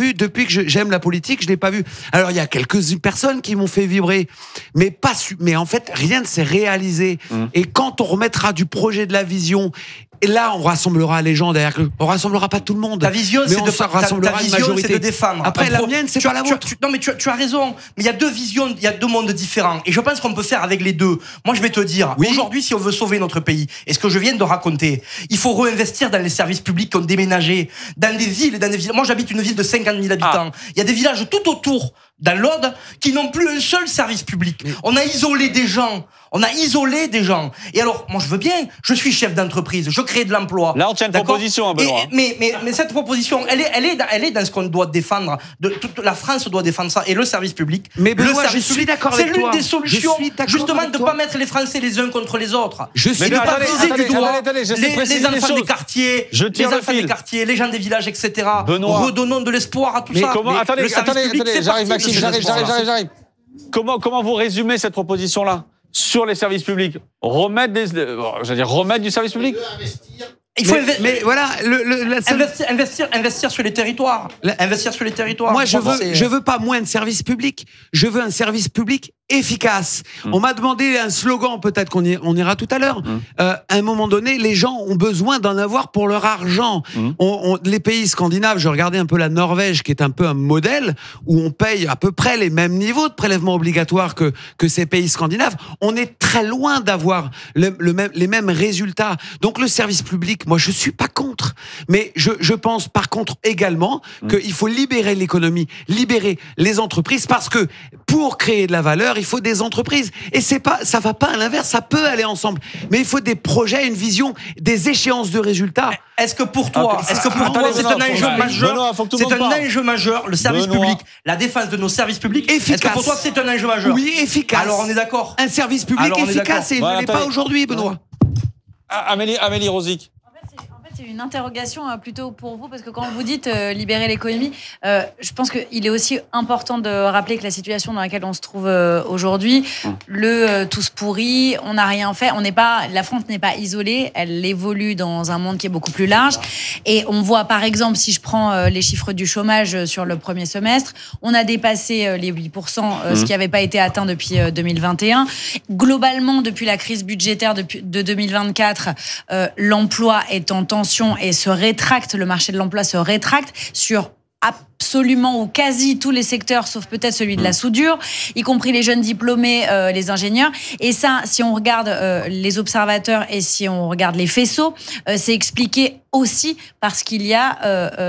vu, depuis que j'aime la politique, je l'ai pas vu. Alors, il y a quelques personnes qui m'ont fait vibrer, mais en fait, rien ne s'est réalisé. Et quand on remettra du projet, de la vision, et là, on rassemblera les gens derrière. On rassemblera pas tout le monde. Ta vision, c'est de défendre. Après, la mienne, c'est pas la vôtre. Non, mais tu as raison. Mais il y a deux visions, il y a deux mondes différents. Et je pense qu'on peut faire avec les deux. Moi, je vais te dire, aujourd'hui, si on veut sauver notre pays, et ce que je viens de raconter, il faut réinvestir dans les services publics qui ont déménagé, dans des villes. Moi, j'habite une ville de 50 000 habitants. Il y a des villages tout autour, dans l'Aude, qui n'ont plus un seul service public. On a isolé des gens. Et alors, moi, je veux bien. Je suis chef d'entreprise. Je crée de l'emploi. Là, on tient une proposition, Benoît. Mais cette proposition, elle est dans ce qu'on doit défendre. Toute la France doit défendre ça. Et le service public. Mais Benoît, je suis d'accord avec toi. C'est l'une des solutions, justement, de ne pas mettre les Français les uns contre les autres. Je suis de pas viser du doigt les enfants des quartiers, les gens des villages, etc. Benoît. Redonnons de l'espoir à tout ça. Attendez, j'arrive, Maxime, j'arrive. Comment vous résumez cette proposition-là sur les services publics? Remettre du service public? Il faut investir sur les territoires. Investir sur les territoires. Moi, je veux pas moins de services publics. Je veux un service public efficace. On m'a demandé un slogan, peut-être qu'on ira tout à l'heure. À un moment donné, les gens ont besoin d'en avoir pour leur argent. Les pays scandinaves, je regardais un peu la Norvège, qui est un peu un modèle, où on paye à peu près les mêmes niveaux de prélèvements obligatoires que ces pays scandinaves. On est très loin d'avoir les mêmes résultats. Donc le service public, moi, je suis pas contre. Mais je pense, par contre, également qu'il faut libérer l'économie, libérer les entreprises, parce que pour créer de la valeur, il faut des entreprises. Et ça va pas à l'inverse, ça peut aller ensemble. Mais il faut des projets, une vision, des échéances de résultats. Est-ce que pour toi, c'est un enjeu majeur? C'est un enjeu majeur, le service public, la défense de nos services publics. Efficace. Est-ce que pour toi, c'est un enjeu majeur? Oui, efficace. Alors on est d'accord. Un service public efficace, et il ne l'est pas aujourd'hui, Benoît. Amélie Rosic. C'est une interrogation plutôt pour vous, parce que quand vous dites libérer l'économie, je pense qu'il est aussi important de rappeler que la situation dans laquelle on se trouve aujourd'hui, tous pourris, on n'a rien fait, la France n'est pas isolée, elle évolue dans un monde qui est beaucoup plus large. Et on voit par exemple, si je prends les chiffres du chômage sur le premier semestre, on a dépassé les 8%, ce qui n'avait pas été atteint depuis 2021. Globalement, depuis la crise budgétaire de 2024, l'emploi est en tension et se rétracte, le marché de l'emploi se rétracte sur absolument ou quasi tous les secteurs, sauf peut-être celui de la soudure, y compris les jeunes diplômés, les ingénieurs. Et ça, si on regarde les observateurs et si on regarde les faisceaux, c'est expliqué aussi parce qu'il n'y a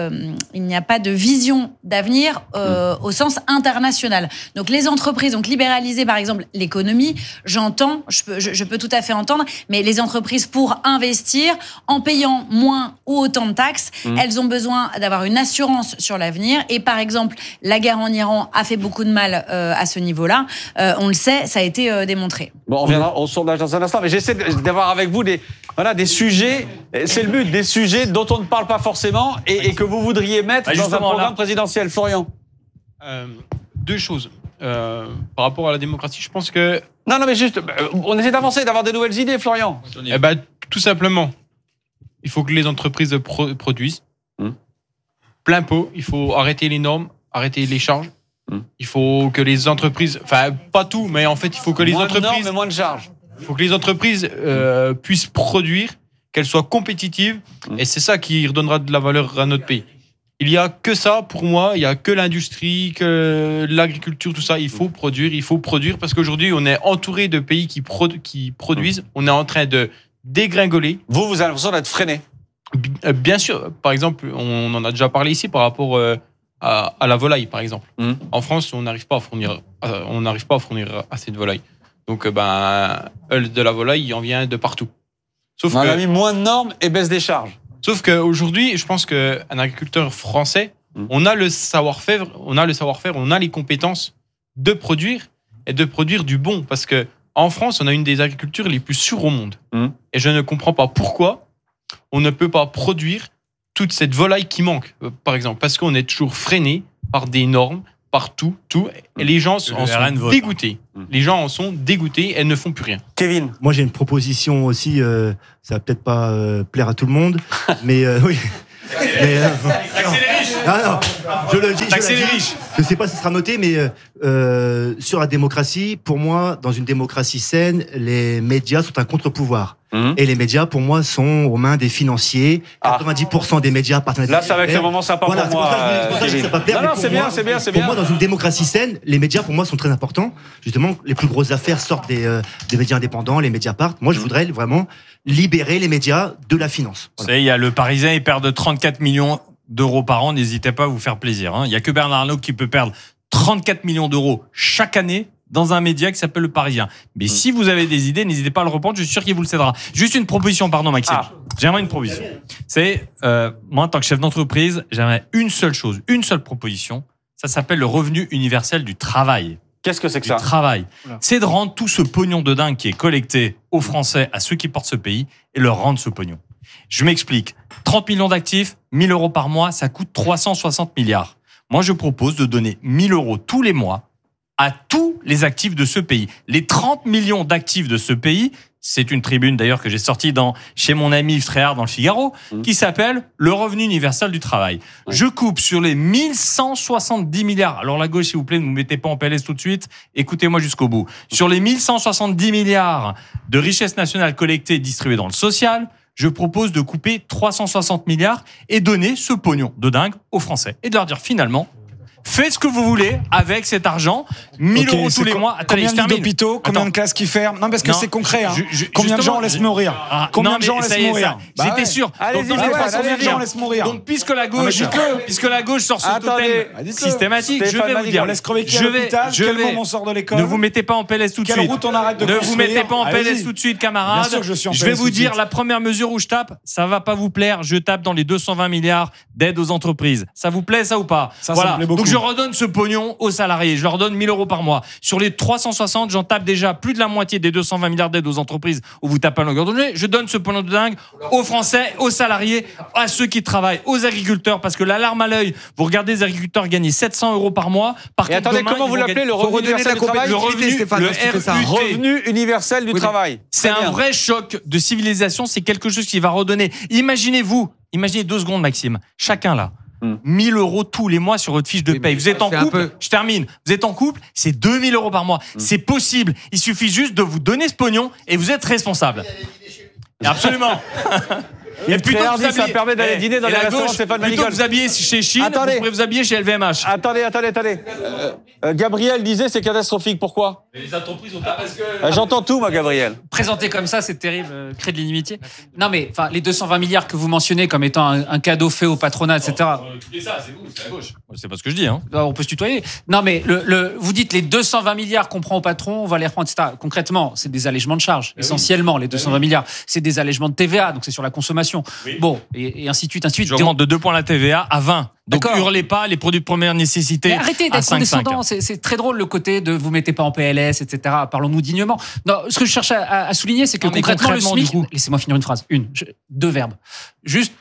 pas de vision d'avenir au sens international. Donc les entreprises, libéraliser par exemple l'économie, j'entends, je peux tout à fait entendre, mais les entreprises, pour investir en payant moins ou autant de taxes, elles ont besoin d'avoir une assurance sur l'avenir. Et par exemple, la guerre en Iran a fait beaucoup de mal à ce niveau-là. On le sait, ça a été démontré. Bon, on reviendra au sondage dans un instant, mais j'essaie d'avoir avec vous des sujets, c'est le but, des sujets dont on ne parle pas forcément et que vous voudriez mettre dans un programme présidentiel. Florian. Deux choses. Par rapport à la démocratie, je pense que... Non, mais juste, on essaie d'avancer, d'avoir des nouvelles idées, Florian. Tout simplement, il faut que les entreprises produisent. Plein pot, il faut arrêter les normes, arrêter les charges. Il faut que les entreprises... Enfin, pas tout, mais en fait, il faut que les entreprises... Moins de normes et moins de charges. Il faut que les entreprises puissent produire, qu'elles soient compétitives, et c'est ça qui redonnera de la valeur à notre pays. Il n'y a que ça, pour moi, il n'y a que l'industrie, que l'agriculture, tout ça. Il faut produire, parce qu'aujourd'hui, on est entouré de pays qui produisent. On est en train de dégringoler. Vous avez l'impression d'être freiné. Bien sûr. Par exemple, on en a déjà parlé ici par rapport à la volaille, par exemple. En France, on n'arrive pas à fournir assez de volaille. Donc, de la volaille, il en vient de partout. On a mis moins de normes et baisse des charges. Sauf qu'aujourd'hui, je pense qu'un agriculteur français, on a le savoir-faire, on a les compétences de produire et de produire du bon. Parce que en France, on a une des agricultures les plus sûres au monde. Et je ne comprends pas pourquoi on ne peut pas produire toute cette volaille qui manque, par exemple. Parce qu'on est toujours freiné par des normes, par tout. Et les gens en sont dégoûtés. Les gens en sont dégoûtés et ne font plus rien. Kevin. Moi, j'ai une proposition aussi. Ça va peut-être pas plaire à tout le monde, mais oui. Non, je le dis. Taxer les riches. Je ne sais pas si ce sera noté, mais sur la démocratie, pour moi, dans une démocratie saine, les médias sont un contre-pouvoir. Et les médias, pour moi, sont aux mains des financiers. 90% des médias appartiennent à des Là, ça va être le moment sympa pour moi. Non, c'est bien. Pour moi, dans une démocratie saine, les médias, pour moi, sont très importants. Justement, les plus grosses affaires sortent des médias indépendants, les Mediapart. Moi, je voudrais vraiment libérer les médias de la finance. Vous savez, il y a le Parisien, il perd de 34 millions d'euros par an. N'hésitez pas à vous faire plaisir. Il n'y a que Bernard Arnault qui peut perdre 34 millions d'euros chaque année dans un média qui s'appelle Le Parisien. Mais si vous avez des idées, n'hésitez pas à le reprendre, je suis sûr qu'il vous le cédera. Juste une proposition, pardon Maxime. J'aimerais une proposition. C'est, moi en tant que chef d'entreprise, j'aimerais une seule chose, une seule proposition. Ça s'appelle le revenu universel du travail. Qu'est-ce que c'est que ça ? Du travail. C'est de rendre tout ce pognon de dingue qui est collecté aux Français, à ceux qui portent ce pays, et leur rendre ce pognon. Je m'explique. 30 millions d'actifs, 1 000 euros par mois, ça coûte 360 milliards. Moi, je propose de donner 1 000 euros tous les mois à tous les actifs de ce pays. Les 30 millions d'actifs de ce pays, c'est une tribune d'ailleurs que j'ai sortie chez mon ami Yves Tréhard dans le Figaro, qui s'appelle le revenu universel du travail. Je coupe sur les 1170 milliards. Alors la gauche, s'il vous plaît, ne vous mettez pas en PLS tout de suite. Écoutez-moi jusqu'au bout. Sur les 1170 milliards de richesses nationales collectées et distribuées dans le social, je propose de couper 360 milliards et donner ce pognon de dingue aux Français. Et de leur dire finalement, faites ce que vous voulez avec cet argent, 1 000 euros tous les mois. Attendez, combien d'hôpitaux, combien de classes qui ferment ? Non, parce que c'est concret. Combien de gens on laisse mourir ? Combien de gens on laisse mourir ? J'étais sûr. Allez-y, combien de gens on laisse mourir ? Donc, puisque la gauche sort ce totem systématique, je vais vous dire. On laisse crever qui à l'hôpital ? Quel moment on sort de l'école ? Ne vous mettez pas en PLS tout de suite. Quelle route on arrête de construire ? Ne vous mettez pas en PLS tout de suite, camarades. Bien sûr que je suis en PLS. Je vais vous dire, la première mesure où je tape, ça va pas vous plaire. Je tape dans les 220 milliards d'aides aux entreprises. Ça vous plaît, ça ou pas ? Voilà. Donc, je redonne ce pognon aux salariés. Je leur donne 1 000 euros par mois. Sur les 360, j'en tape déjà plus de la moitié des 220 milliards d'aides aux entreprises où vous tapez à longueur de journée. Je donne ce pognon de dingue aux Français, aux salariés, à ceux qui travaillent, aux agriculteurs, parce que la larme à l'œil, vous regardez les agriculteurs gagner 700 euros par mois. Par contre, attendez, comment vous l'appelez, le revenu universel du travail ? Le revenu universel du travail. C'est un vrai choc de civilisation. C'est quelque chose qui va redonner. Imaginez 2 secondes, Maxime. Chacun là. 1 000 euros tous les mois sur votre fiche de paye. Vous êtes en couple, je termine. Vous êtes en couple, c'est 2 000 euros par mois. C'est possible. Il suffit juste de vous donner ce pognon et vous êtes responsable. Absolument. Et plutôt ça permet d'aller dîner dans les restaurants Stéphane Manigold. Plutôt que vous habiller chez Chine, vous pourrez vous habiller chez LVMH. Attendez. Gabriel disait c'est catastrophique. Pourquoi ? Les entreprises ont pas parce que. J'entends tout, moi, Gabriel. Présenté comme ça, c'est terrible, crée de l'inimitié. Non, mais enfin, les 220 milliards que vous mentionnez comme étant un cadeau fait au patronat, etc. Ça, c'est vous, c'est la gauche. C'est pas ce que je dis. Hein. On peut se tutoyer. Non, mais vous dites les 220 milliards qu'on prend au patron, on va les reprendre, etc. Concrètement, c'est des allègements de charges. Essentiellement, les 220 milliards, c'est des allègements de TVA, donc c'est sur la consommation. Oui. Bon, et ainsi de suite, ainsi de suite. J'augmente de 2 points la TVA à 20. Donc hurlez pas les produits de première nécessité. Mais arrêtez d'être condescendant. C'est très drôle le côté de vous mettez pas en PLS, etc. Parlons-nous dignement. Non, ce que je cherche à souligner, c'est que concrètement, le SMIC. Laissez-moi finir une phrase. 2 verbes. Juste,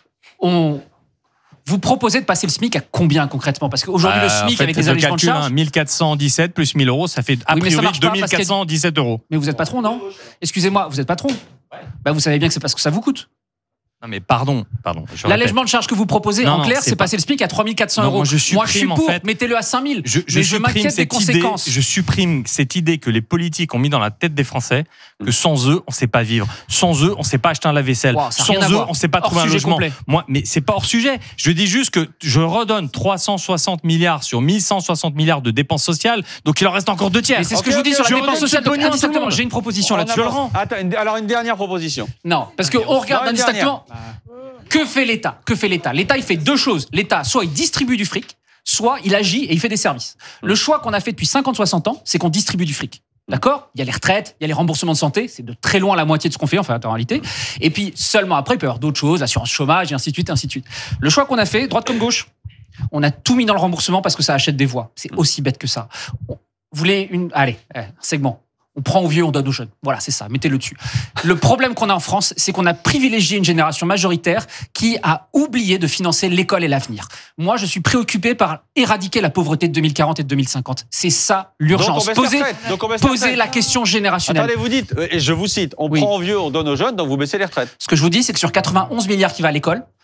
vous proposez de passer le SMIC à combien concrètement ? Parce qu'aujourd'hui, le SMIC, avec les allègements de charges. 1417 plus 1000 euros, ça fait a priori 2417 euros. Mais vous êtes patron, non ? Excusez-moi, vous êtes patron ? Bah, vous savez bien que c'est parce que ça vous coûte. Non mais pardon. L'allègement de charge que vous proposez, en clair, c'est passer le SMIC à 3400 euros. Moi, je suis pour, mettez-le à 5000. Je m'inquiète des conséquences. Je supprime cette idée que les politiques ont mis dans la tête des Français, que sans eux, on ne sait pas vivre. Sans eux, on ne sait pas acheter un lave-vaisselle. Sans eux, on ne sait pas trouver un logement. Moi, mais c'est pas hors sujet. Je dis juste que je redonne 360 milliards sur 1160 milliards de dépenses sociales, donc il en reste encore 2 tiers. Et c'est ce que je vous dis sur la dépense sociale. J'ai une proposition là-dessus. Alors, une dernière proposition. Non, parce qu'on regarde indistinctement. Que fait l'État ? L'État, il fait 2 choses. L'État, soit il distribue du fric, soit il agit et il fait des services. Le choix qu'on a fait depuis 50-60 ans, c'est qu'on distribue du fric. D'accord ? Il y a les retraites, il y a les remboursements de santé, c'est de très loin la moitié de ce qu'on fait, enfin, en réalité. Et puis, seulement après, il peut y avoir d'autres choses, assurance chômage, et ainsi de suite, ainsi de suite. Le choix qu'on a fait, droite comme gauche, on a tout mis dans le remboursement parce que ça achète des voix. C'est aussi bête que ça. Vous voulez un segment. On prend aux vieux, on donne aux jeunes. Voilà, c'est ça, mettez-le dessus. Le problème qu'on a en France, c'est qu'on a privilégié une génération majoritaire qui a oublié de financer l'école et l'avenir. Moi, je suis préoccupé par éradiquer la pauvreté de 2040 et de 2050. C'est ça l'urgence. Posez la question générationnelle. Attendez, vous dites, et je vous cite, on prend aux vieux, on donne aux jeunes, donc vous baissez les retraites. Ce que je vous dis, c'est que sur 91 milliards qui va à l'école,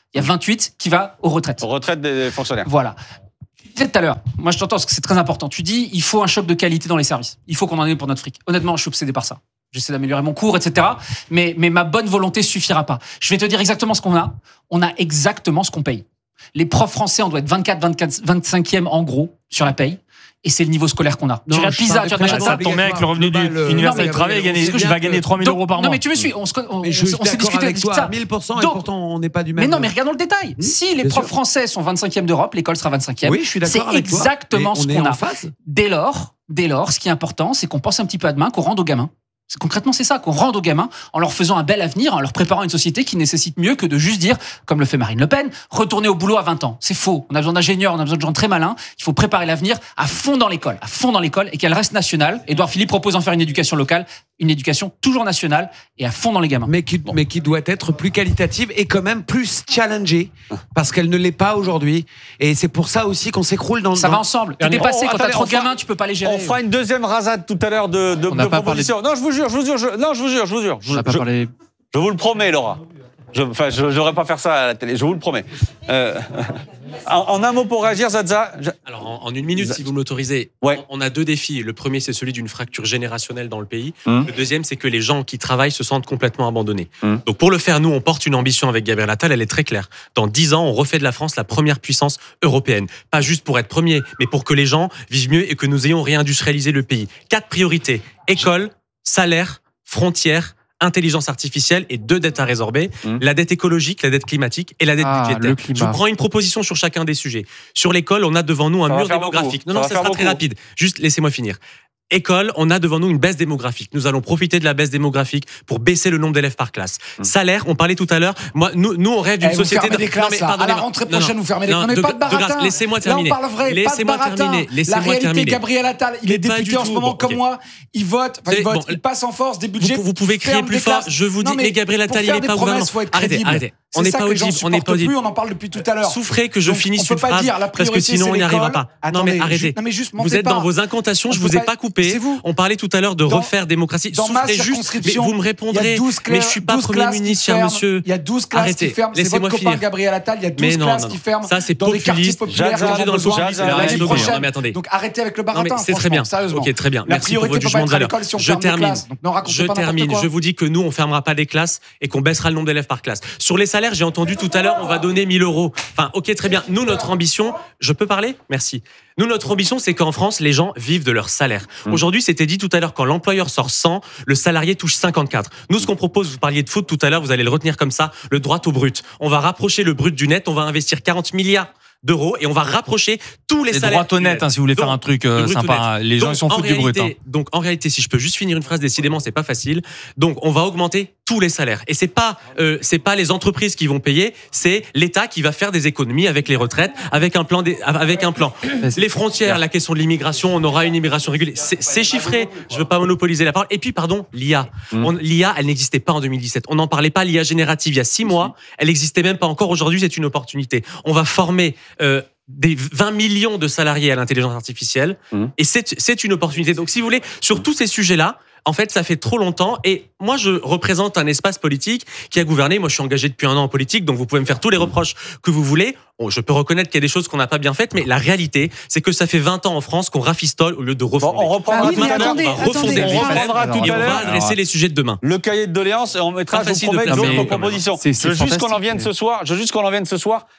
Il y a 28 qui va aux retraites. Aux retraites des fonctionnaires. Voilà. Tu disais tout à l'heure, moi je t'entends parce que c'est très important. Tu dis, il faut un choc de qualité dans les services. Il faut qu'on en ait pour notre fric. Honnêtement, je suis obsédé par ça. J'essaie d'améliorer mon cours, etc. Mais ma bonne volonté suffira pas. Je vais te dire exactement ce qu'on a. On a exactement ce qu'on paye. Les profs français, on doit être 25e en gros sur la paye. Et c'est le niveau scolaire qu'on a. Non, tu regardes PISA, tu regardes ça, ton mec, le revenu du université de travail, il va gagner 3 000 euros par mois. Non, mais tu me suis, on s'est discuté avec toi à 1000%, et pourtant on n'est pas du même. Mais non, mais regardons le détail. Si les profs français sont 25e d'Europe, l'école sera 25e. Oui, je suis d'accord avec toi. C'est exactement ce qu'on a. Dès lors, ce qui est important, c'est qu'on pense un petit peu à demain, qu'on rende aux gamins. Concrètement, c'est ça, qu'on rende aux gamins en leur faisant un bel avenir, en leur préparant une société qui nécessite mieux que de juste dire, comme le fait Marine Le Pen, retourner au boulot à 20 ans. C'est faux. On a besoin d'ingénieurs, on a besoin de gens très malins. Il faut préparer l'avenir à fond dans l'école, et qu'elle reste nationale. Édouard Philippe propose d'en faire une éducation locale, une éducation toujours nationale et à fond dans les gamins. Mais qui doit être plus qualitative et quand même plus challengée, parce qu'elle ne l'est pas aujourd'hui. Et c'est pour ça aussi qu'on s'écroule dans le... Ça va ensemble. T'es dépassé quand t'as trop de gamins, tu peux pas les gérer. On fera une deuxième rasade tout à l'heure de propositions. Non, je vous jure. Je vous le promets, Laura. Je n'aurais pas faire ça à la télé, je vous le promets. En un mot pour réagir, Zaza. Alors, en une minute, si vous m'autorisez, on a deux défis. Le premier, c'est celui d'une fracture générationnelle dans le pays. Le deuxième, c'est que les gens qui travaillent se sentent complètement abandonnés. Donc, pour le faire, nous, on porte une ambition avec Gabriel Attal, elle est très claire. Dans 10 ans, on refait de la France la première puissance européenne. Pas juste pour être premier, mais pour que les gens vivent mieux et que nous ayons réindustrialisé le pays. 4 priorités. École, salaire, frontières, intelligence artificielle et 2 dettes à résorber, la dette écologique, la dette climatique et la dette budgétaire. Je vous prends une proposition sur chacun des sujets. Sur l'école, on a devant nous un mur démographique. Non, ça sera très rapide. Juste, laissez-moi finir. École, on a devant nous une baisse démographique. Nous allons profiter de la baisse démographique pour baisser le nombre d'élèves par classe. Salaire, on parlait tout à l'heure. Nous, on rêve d'une société. Des classes, à la rentrée prochaine, vous fermez des classes. Mais pas de baratin. Laissez-moi terminer. Là, on parle vrai. Laissez-moi terminer. La réalité, Gabriel Attal, il est député en ce moment comme moi. Il vote. Il passe en force des budgets. Vous pouvez crier plus fort. Je vous dis, mais Gabriel Attal, il n'est pas au gouvernement. Arrêtez. On n'est pas audible. On en parle depuis tout à l'heure. Souffrez que je finisse une phrase parce que sinon on n'y arrivera pas. Non mais arrêtez. Vous êtes dans vos incantations. Je vous ai pas coupé. On parlait tout à l'heure de refaire démocratie. Souffrez juste. Mais vous me répondrez. Mais je suis pas Premier ministre, cher monsieur. Il y a 12 classes qui ferment. C'est votre copain Gabriel Attal. Il y a 12 classes qui ferment. Ça c'est populiste. Mais attendez. Donc arrêtez avec le baratin. C'est très bien. Ok, très bien. Merci pour votre jugement de valeur. Je termine. Je vous dis que nous on fermera pas des classes et qu'on baissera le nombre d'élèves par classe. Sur les salaires, j'ai entendu tout à l'heure, on va donner 1 000 euros. Enfin, ok, très bien. Nous, notre ambition, je peux parler ? Merci. Nous, notre ambition, c'est qu'en France, les gens vivent de leur salaire. Aujourd'hui, c'était dit tout à l'heure, quand l'employeur sort 100, le salarié touche 54. Nous, ce qu'on propose, vous parliez de foot tout à l'heure, vous allez le retenir comme ça, le droit au brut. On va rapprocher le brut du net, on va investir 40 milliards d'euros et on va rapprocher tous les salaires. Droit honnête, si vous voulez faire un truc sympa. Les gens, ils s'en foutent du brut. Donc, en réalité, si je peux juste finir une phrase, décidément, c'est pas facile. Donc, on va augmenter tous les salaires. Et c'est pas les entreprises qui vont payer, c'est l'État qui va faire des économies avec les retraites, avec un plan. Les frontières, la question de l'immigration, on aura une immigration régulée. C'est chiffré. Je veux pas monopoliser la parole. Et puis, l'IA. L'IA, elle n'existait pas en 2017. On n'en parlait pas, l'IA générative, il y a 6 mois. Elle n'existait même pas encore. Aujourd'hui, c'est une opportunité. On va former des 20 millions de salariés à l'intelligence artificielle et c'est une opportunité. Donc, si vous voulez, sur tous ces sujets-là, en fait, ça fait trop longtemps et moi, je représente un espace politique qui a gouverné. Moi, je suis engagé depuis 1 an en politique, donc vous pouvez me faire tous les reproches que vous voulez. Bon, je peux reconnaître qu'il y a des choses qu'on n'a pas bien faites, mais la réalité, c'est que ça fait 20 ans en France qu'on rafistole au lieu de refonder. On reprendra tout à l'heure. On va refonder et on va adresser les sujets de demain. Le cahier de doléances et on mettra, je vous promets, d'autres propositions. Je veux juste qu'on en vienne ce soir.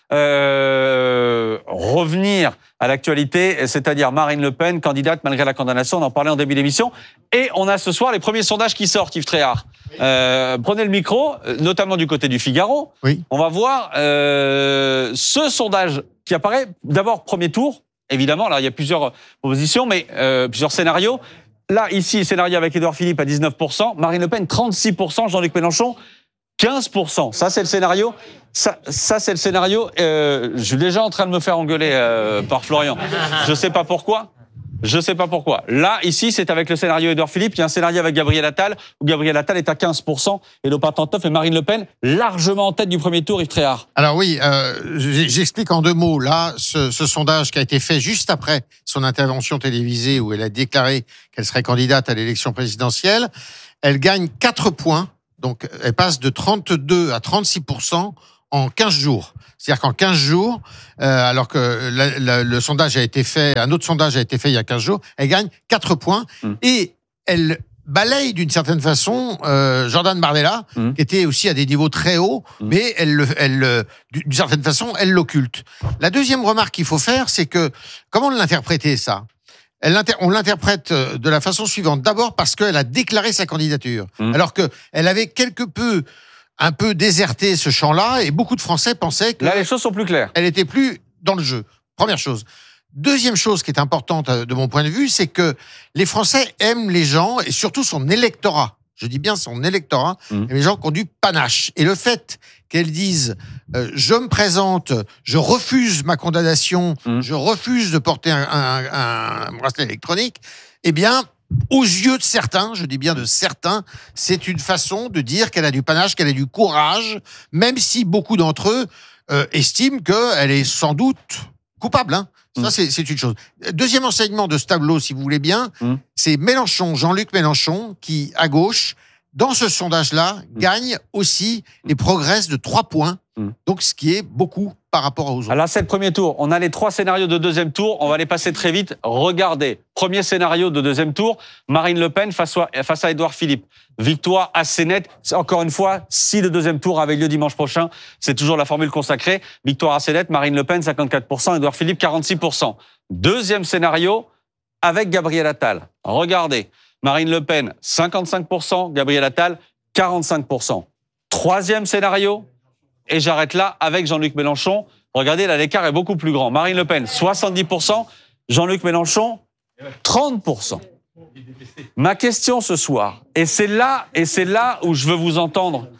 Revenir à l'actualité, c'est-à-dire Marine Le Pen, candidate malgré la condamnation. On en parlait en début d'émission. Et on a ce soir les premiers sondages qui sortent, Yves Tréhard. Prenez le micro, notamment du côté du Figaro. Oui. On va voir ce sondage qui apparaît. D'abord, premier tour, évidemment. Là, il y a plusieurs propositions, mais plusieurs scénarios. Là, ici, scénario avec Édouard Philippe à 19%, Marine Le Pen 36%, Jean-Luc Mélenchon 15%. Ça, c'est le scénario. Ça c'est le scénario. Je suis déjà en train de me faire engueuler par Florian. Je sais pas pourquoi. Là, ici, c'est avec le scénario Édouard Philippe. Il y a un scénario avec Gabriel Attal, où Gabriel Attal est à 15%, et Lopin-Tantoff et Marine Le Pen largement en tête du premier tour, Yves Tréhard. Alors oui, j'explique en 2 mots. Là, ce sondage qui a été fait juste après son intervention télévisée, où elle a déclaré qu'elle serait candidate à l'élection présidentielle, elle gagne 4 points. Donc, elle passe de 32 à 36% en 15 jours. C'est-à-dire qu'en 15 jours, alors que le sondage a été fait, un autre sondage a été fait il y a 15 jours, elle gagne 4 points et elle balaye d'une certaine façon Jordan Bardella, qui était aussi à des niveaux très hauts, mais d'une certaine façon, elle l'occulte. La deuxième remarque qu'il faut faire, c'est que, comment l'interpréter ça ? On l'interprète de la façon suivante. D'abord parce qu'elle a déclaré sa candidature, alors qu'elle avait un peu déserté ce champ-là, et beaucoup de Français pensaient que... Là, les choses sont plus claires. Elle était plus dans le jeu. Première chose. Deuxième chose qui est importante de mon point de vue, c'est que les Français aiment les gens, et surtout son électorat. Je dis bien son électorat, les gens qui ont du panache. Et le fait qu'elles disent je me présente, je refuse ma condamnation, je refuse de porter un bracelet électronique, eh bien, aux yeux de certains, je dis bien de certains, c'est une façon de dire qu'elle a du panache, qu'elle a du courage, même si beaucoup d'entre eux estiment qu'elle est sans doute coupable. Ça, c'est une chose. Deuxième enseignement de ce tableau, si vous voulez bien, c'est Mélenchon, Jean-Luc Mélenchon, qui, à gauche, dans ce sondage-là, gagne aussi et progresse de 3 points. Donc, ce qui est beaucoup par rapport aux autres. Alors, c'est le premier tour. On a les 3 scénarios de deuxième tour. On va les passer très vite. Regardez. Premier scénario de deuxième tour. Marine Le Pen face à Édouard Philippe. Victoire assez nette. Encore une fois, si le deuxième tour avait lieu dimanche prochain, c'est toujours la formule consacrée. Victoire assez nette. Marine Le Pen, 54%. Édouard Philippe, 46%. Deuxième scénario avec Gabriel Attal. Regardez. Marine Le Pen, 55%. Gabriel Attal, 45%. Troisième scénario. Et j'arrête là avec Jean-Luc Mélenchon. Regardez, là, l'écart est beaucoup plus grand. Marine Le Pen, 70%. Jean-Luc Mélenchon, 30%. Ma question ce soir, et c'est là où je veux vous entendre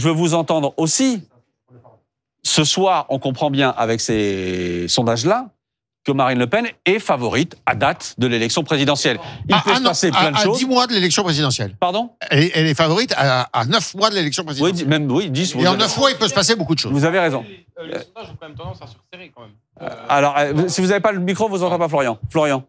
aussi. Ce soir, on comprend bien avec ces sondages-là que Marine Le Pen est favorite à date de l'élection présidentielle. Il peut se passer plein de choses. À 10 mois de l'élection présidentielle. Pardon ? Elle est favorite à 9 mois de l'élection présidentielle. Oui, 10. Et en 9 mois, il peut se passer beaucoup de choses. Vous avez raison. Les sondages ont quand même tendance à se resserrer quand même. Alors, si vous n'avez pas le micro, vous n'entendez pas Florian.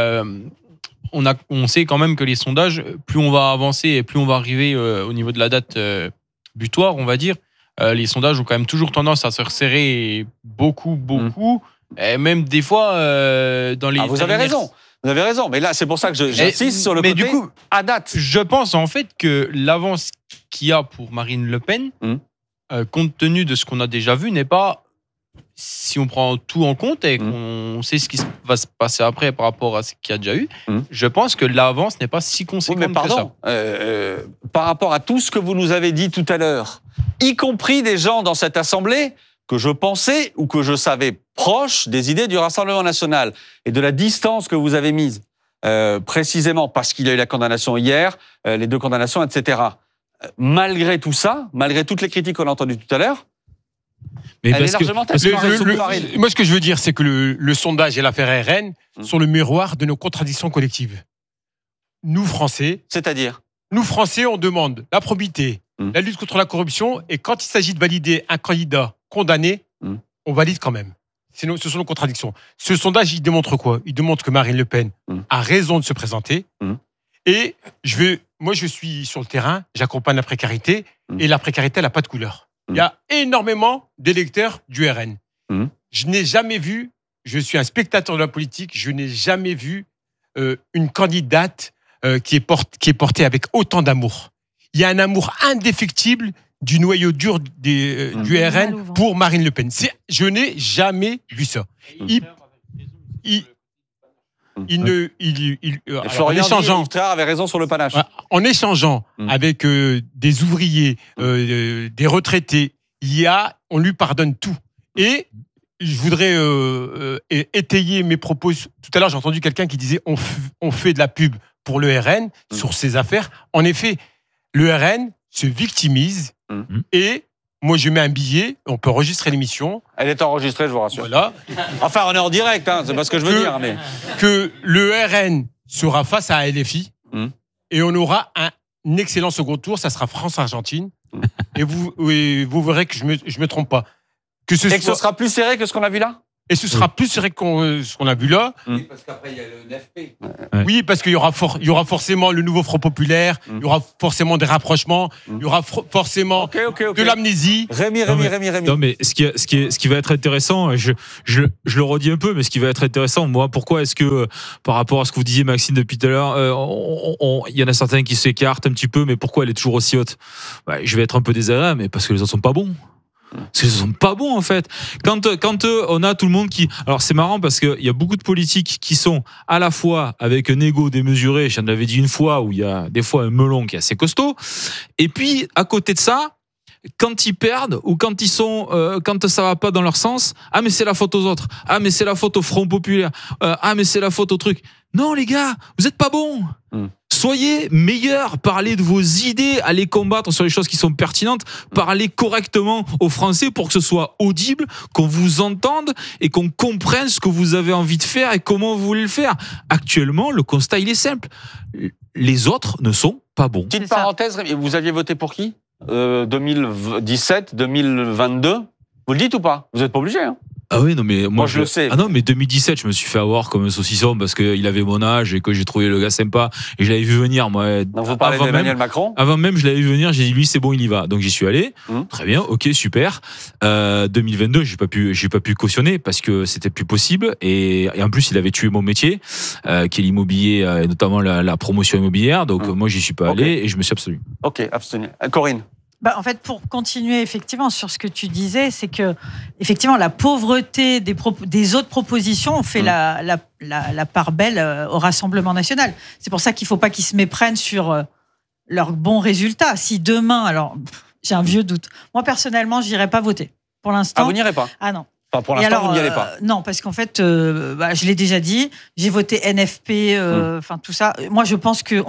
On sait quand même que les sondages, plus on va avancer et plus on va arriver au niveau de la date butoir, on va dire, les sondages ont quand même toujours tendance à se resserrer beaucoup. Et même des fois, dans les... Vous avez raison. Mais là, c'est pour ça que j'insiste sur le côté du coup, à date. Je pense en fait que l'avance qu'il y a pour Marine Le Pen, compte tenu de ce qu'on a déjà vu, n'est pas... Si on prend tout en compte et qu'on sait ce qui va se passer après par rapport à ce qu'il y a déjà eu, je pense que l'avance n'est pas si conséquente que ça. Par rapport à tout ce que vous nous avez dit tout à l'heure, y compris des gens dans cette assemblée que je pensais ou que je savais proches des idées du Rassemblement national et de la distance que vous avez mise, précisément parce qu'il y a eu la condamnation hier, les 2 condamnations, etc. Malgré tout ça, malgré toutes les critiques qu'on a entendues tout à l'heure, mais elle est largement moi, ce que je veux dire, c'est que le sondage et l'affaire RN sont le miroir de nos contradictions collectives. Nous, Français... C'est-à-dire ? Nous, Français, on demande la probité, la lutte contre la corruption, et quand il s'agit de valider un candidat condamné, on valide quand même. Ce sont nos contradictions. Ce sondage, il démontre quoi ? Il démontre que Marine Le Pen a raison de se présenter. Et moi, je suis sur le terrain, j'accompagne la précarité, et la précarité, elle n'a pas de couleur. Il y a énormément d'électeurs du RN. Je n'ai jamais vu, je suis un spectateur de la politique, je n'ai jamais vu une candidate qui est portée avec autant d'amour. Il y a un amour indéfectible du noyau dur du RN pour Marine Le Pen. Je n'ai jamais vu ça. Florian avait raison sur le panache. En échangeant avec des ouvriers, des retraités, on lui pardonne tout. Et je voudrais étayer mes propos. Tout à l'heure, j'ai entendu quelqu'un qui disait on fait de la pub pour le RN sur ses affaires. En effet, le RN se victimise et moi, je mets un billet, on peut enregistrer l'émission. Elle est enregistrée, je vous rassure. Voilà. Enfin, on est en direct, c'est pas ce que je veux dire. Mais... Que le RN sera face à LFI et on aura un excellent second tour, ça sera France-Argentine. Et vous verrez que je me trompe pas. Que ce sera plus serré que ce qu'on a vu là ? Et ce sera plus ce qu'on a vu là. Oui, parce qu'après, il y a le NFP. Oui, parce qu'il y aura forcément le nouveau Front populaire, il y aura forcément des rapprochements, il y aura forcément de l'amnésie. Rémi. Non, mais ce qui va être intéressant, je le redis un peu, mais ce qui va être intéressant, moi, pourquoi est-ce que, par rapport à ce que vous disiez, Maxime, depuis tout à l'heure, il y en a certains qui s'écartent un petit peu, mais pourquoi elle est toujours aussi haute? Je vais être un peu désagréable, mais parce que les autres sont pas bons. Parce qu'ils sont pas bons en fait. Quand on a tout le monde qui... Alors c'est marrant parce qu'il y a beaucoup de politiques qui sont à la fois avec un ego démesuré, j'en avais dit une fois, où il y a des fois un melon qui est assez costaud, et puis à côté de ça, quand ils perdent ou quand ils sont, quand ça va pas dans leur sens, ah mais c'est la faute aux autres, ah mais c'est la faute au Front populaire, ah mais c'est la faute au truc. Non les gars, vous êtes pas bons. Soyez meilleurs, parlez de vos idées, allez combattre sur les choses qui sont pertinentes, parlez correctement aux Français pour que ce soit audible, qu'on vous entende et qu'on comprenne ce que vous avez envie de faire et comment vous voulez le faire. Actuellement, le constat, il est simple. Les autres ne sont pas bons. Petite parenthèse, vous aviez voté pour qui 2017, 2022 Vous le dites ou pas? Vous n'êtes pas obligé, hein? Ah oui, non, mais moi je le sais. Ah non, mais 2017, je me suis fait avoir comme un saucisson parce qu'il avait mon âge et que j'ai trouvé le gars sympa et je l'avais vu venir, moi. Donc vous parlez d'Emmanuel Macron? Avant même, je l'avais vu venir, j'ai dit lui, c'est bon, il y va. Donc j'y suis allé. Très bien, ok, super. 2022, j'ai pas pu cautionner parce que c'était plus possible et en plus, il avait tué mon métier, qui est l'immobilier et notamment la promotion immobilière. Donc moi, j'y suis pas allé et je me suis abstenu. Ok, abstenu. Corinne? En fait, pour continuer effectivement sur ce que tu disais, c'est que effectivement la pauvreté des autres propositions fait la part belle au Rassemblement national. C'est pour ça qu'il ne faut pas qu'ils se méprennent sur leurs bons résultats. Si demain, alors j'ai un vieux doute. Moi personnellement, je n'irai pas voter. Pour l'instant. Ah, vous n'irez pas? Ah non. Enfin, pour l'instant, vous n'y allez pas? Non, parce qu'en fait, je l'ai déjà dit. J'ai voté NFP, enfin tout ça. Moi, je pense que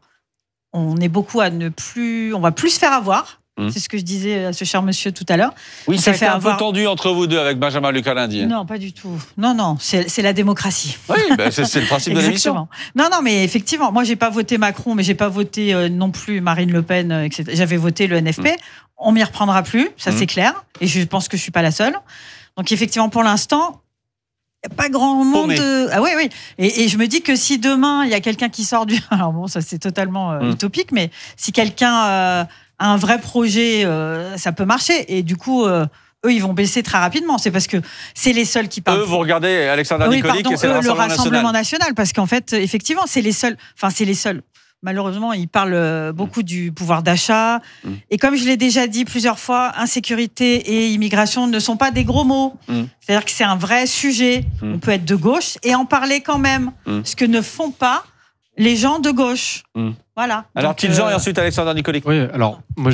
on est beaucoup à on va plus se faire avoir. C'est ce que je disais à ce cher monsieur tout à l'heure. Oui, ça a été un peu tendu entre vous deux avec Benjamin Lucas-Lundi. Non, pas du tout. Non, c'est la démocratie. Oui, c'est le principe de l'émission. Non, mais effectivement, moi, j'ai pas voté Macron, mais j'ai pas voté non plus Marine Le Pen, etc. J'avais voté le NFP. On m'y reprendra plus, ça c'est clair. Et je pense que je suis pas la seule. Donc effectivement, pour l'instant, il n'y a pas grand monde. Ah oui. Et je me dis que si demain, il y a quelqu'un qui sort du... Alors bon, ça c'est totalement utopique, mais si quelqu'un a un vrai projet, ça peut marcher. Et du coup, eux, ils vont baisser très rapidement. C'est parce que c'est les seuls qui parlent. Eux, vous regardez Alexandra Nicolic et c'est le Rassemblement national. Parce qu'en fait, effectivement, c'est les seuls. Enfin, c'est les seuls. Malheureusement, ils parlent beaucoup du pouvoir d'achat. Et comme je l'ai déjà dit plusieurs fois, insécurité et immigration ne sont pas des gros mots. C'est-à-dire que c'est un vrai sujet. On peut être de gauche et en parler quand même. Ce que ne font pas les gens de gauche. Voilà. Alors, Tidjean et ensuite Alexandra Nicolic. Oui, alors, moi,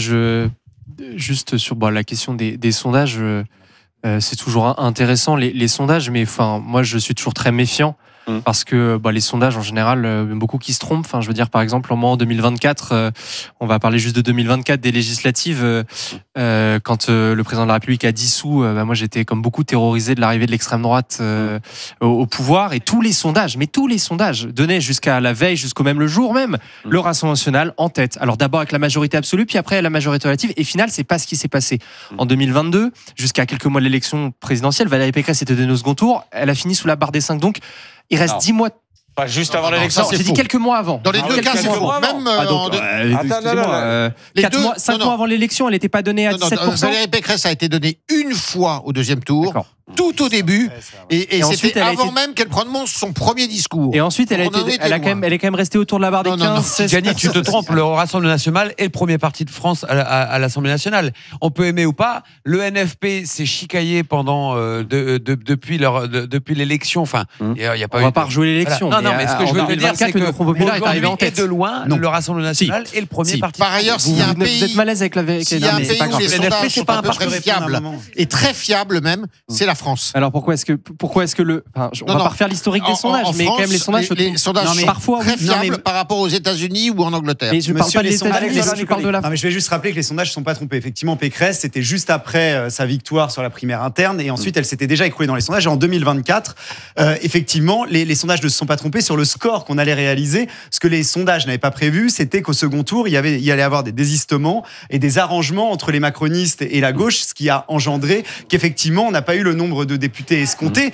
juste sur la question des sondages, c'est toujours intéressant, les sondages, mais moi, je suis toujours très méfiant. Parce que les sondages en général, beaucoup qui se trompent. Enfin, je veux dire, par exemple, en 2024, on va parler juste de 2024, des législatives. Quand le président de la République a dissous, moi j'étais comme beaucoup terrorisé de l'arrivée de l'extrême droite au pouvoir. Et tous les sondages donnaient jusqu'à la veille, jusqu'au même le jour même, le Rassemblement national en tête. Alors d'abord avec la majorité absolue, puis après la majorité relative. Et final, c'est pas ce qui s'est passé. En 2022, jusqu'à quelques mois de l'élection présidentielle, Valérie Pécresse était donnée au second tour. Elle a fini sous la barre des 5. Donc il reste 10 mois. Pas juste avant l'élection. J'ai dit quelques mois avant. Dans les deux cas, c'est faux. Même 5 mois avant l'élection, elle n'était pas donnée à 17%. Valérie Pécresse a été donnée une fois au deuxième tour, tout au début, et c'était avant même qu'elle prononce son premier discours. Et ensuite, elle est quand même restée autour de la barre des 15. Gianni, tu te trompes. Le Rassemblement national est le premier parti de France à l'Assemblée nationale. On peut aimer ou pas. Le NFP s'est chicaillé pendant depuis l'élection. Enfin, on va pas rejouer l'élection. Non, mais ce que je veux te dire, c'est que le Front populaire est arrivé en tête de loin. Le Rassemblement national est le premier parti. Par ailleurs, s'il y a un pays, vous êtes malaise avec la s'il y a un pays où les sondages sont à peu près fiables et très fiables même, c'est la France. Alors pourquoi est-ce que on va pas refaire l'historique des sondages, mais quand même les sondages parfois très fiables par rapport aux États-Unis ou en Angleterre. Mais je parle pas des États-Unis, je parle de la. Non, mais je vais juste rappeler que les sondages ne sont pas trompés. Effectivement, Pécresse, c'était juste après sa victoire sur la primaire interne, et ensuite elle s'était déjà écroulée dans les sondages. Et en 2024, effectivement, les sondages ne se sont pas trompés. trompé sur le score qu'on allait réaliser. Ce que les sondages n'avaient pas prévu, c'était qu'au second tour, il y allait avoir des désistements et des arrangements entre les macronistes et la gauche, ce qui a engendré qu'effectivement, on n'a pas eu le nombre de députés escomptés.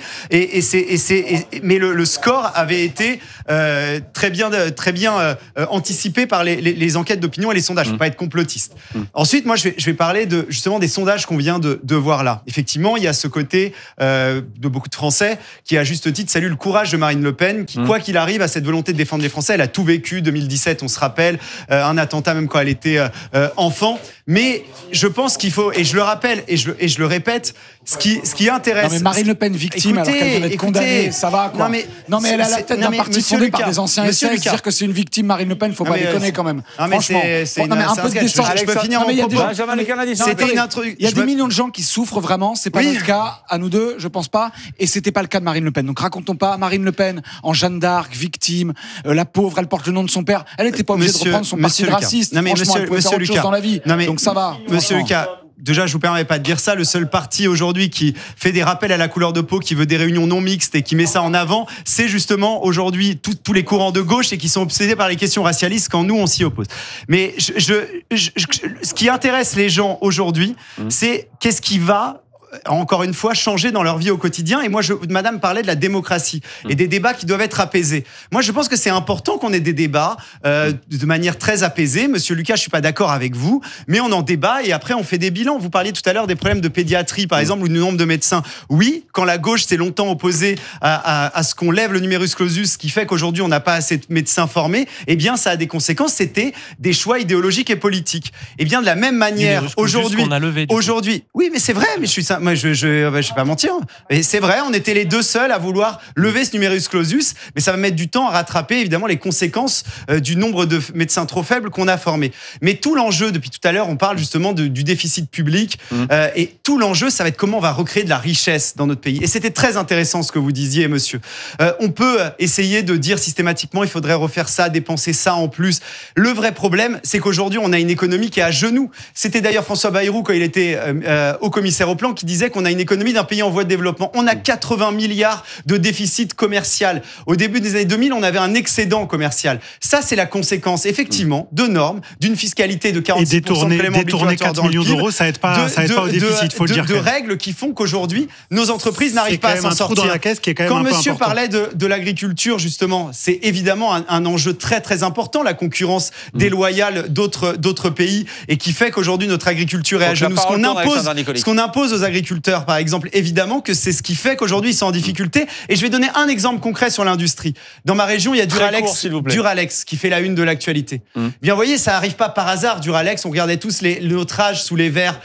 Mais le score avait été très bien anticipé par les enquêtes d'opinion et les sondages. Il ne faut pas être complotiste. Ensuite, moi, je vais parler justement des sondages qu'on vient de voir là. Effectivement, il y a ce côté de beaucoup de Français qui, à juste titre, saluent le courage de Marine Le Pen, qui, quoi qu'il arrive, a cette volonté de défendre les Français. Elle a tout vécu. 2017, on se rappelle, un attentat même quand elle était enfant. Mais je pense qu'il faut, et je le rappelle, et je le répète, ce qui intéresse... Non mais Marine Le Pen victime, alors qu'elle devait être condamnée, ça va quoi. Non mais elle a la tête d'un parti fondé par des anciens SS, dire que c'est une victime Marine Le Pen, faut pas déconner quand même. Franchement, un peu de décence. Je peux finir mon propos. Il y a des millions de gens qui souffrent vraiment, c'est pas notre cas, à nous deux, je pense pas, et c'était pas le cas de Marine Le Pen. Donc racontons pas Marine Le Pen en Jeanne d'Arc, victime, la pauvre, elle porte le nom de son père, elle était pas obligée de reprendre son parti de raciste. Franchement, elle pouvait faire autre chose dans la vie. Donc ça va. Monsieur Lucas, déjà, je vous permets pas de dire ça. Le seul parti aujourd'hui qui fait des rappels à la couleur de peau, qui veut des réunions non mixtes et qui met ça en avant, c'est justement aujourd'hui tous les courants de gauche et qui sont obsédés par les questions racialistes quand nous, on s'y oppose. Mais ce qui intéresse les gens aujourd'hui, c'est qu'est-ce qui va encore une fois, changer dans leur vie au quotidien. Et moi, madame parlait de la démocratie et des débats qui doivent être apaisés. Moi, je pense que c'est important qu'on ait des débats de manière très apaisée. Monsieur Lucas, je suis pas d'accord avec vous, mais on en débat et après, on fait des bilans. Vous parliez tout à l'heure des problèmes de pédiatrie, par exemple, ou du nombre de médecins. Oui, quand la gauche s'est longtemps opposée à ce qu'on lève le numerus clausus, ce qui fait qu'aujourd'hui, on n'a pas assez de médecins formés, eh bien, ça a des conséquences. C'était des choix idéologiques et politiques. Eh bien, de la même manière, aujourd'hui, oui, mais c'est vrai, mais moi, je vais pas mentir. Et c'est vrai, on était les deux seuls à vouloir lever ce numerus clausus, mais ça va mettre du temps à rattraper, évidemment, les conséquences du nombre de médecins trop faibles qu'on a formés. Mais tout l'enjeu, depuis tout à l'heure, on parle justement du déficit public, et tout l'enjeu, ça va être comment on va recréer de la richesse dans notre pays. Et c'était très intéressant ce que vous disiez, monsieur. On peut essayer de dire systématiquement, il faudrait refaire ça, dépenser ça en plus. Le vrai problème, c'est qu'aujourd'hui, on a une économie qui est à genoux. C'était d'ailleurs François Bayrou, quand il était haut commissaire au plan, qui disait qu'on a une économie d'un pays en voie de développement. On a 80 milliards de déficit commercial. Au début des années 2000, on avait un excédent commercial. Ça, c'est la conséquence, effectivement, de normes, d'une fiscalité de 46% de prélèvements obligatoires dans le PIB. Millions d'euros, ça aide pas au déficit, faut le dire. De règles qui font qu'aujourd'hui, nos entreprises n'arrivent pas à s'en sortir. Quand monsieur parlait de l'agriculture, justement, c'est évidemment un enjeu très, très important, la concurrence déloyale d'autres pays, et qui fait qu'aujourd'hui, notre agriculture est à genoux. Ce qu'on impose aux agriculteurs, par exemple, évidemment que c'est ce qui fait qu'aujourd'hui ils sont en difficulté. Et je vais donner un exemple concret sur l'industrie. Dans ma région, il y a Duralex qui fait la une de l'actualité. Bien, vous voyez, ça n'arrive pas par hasard, Duralex. On regardait tous notre âge sous les verres.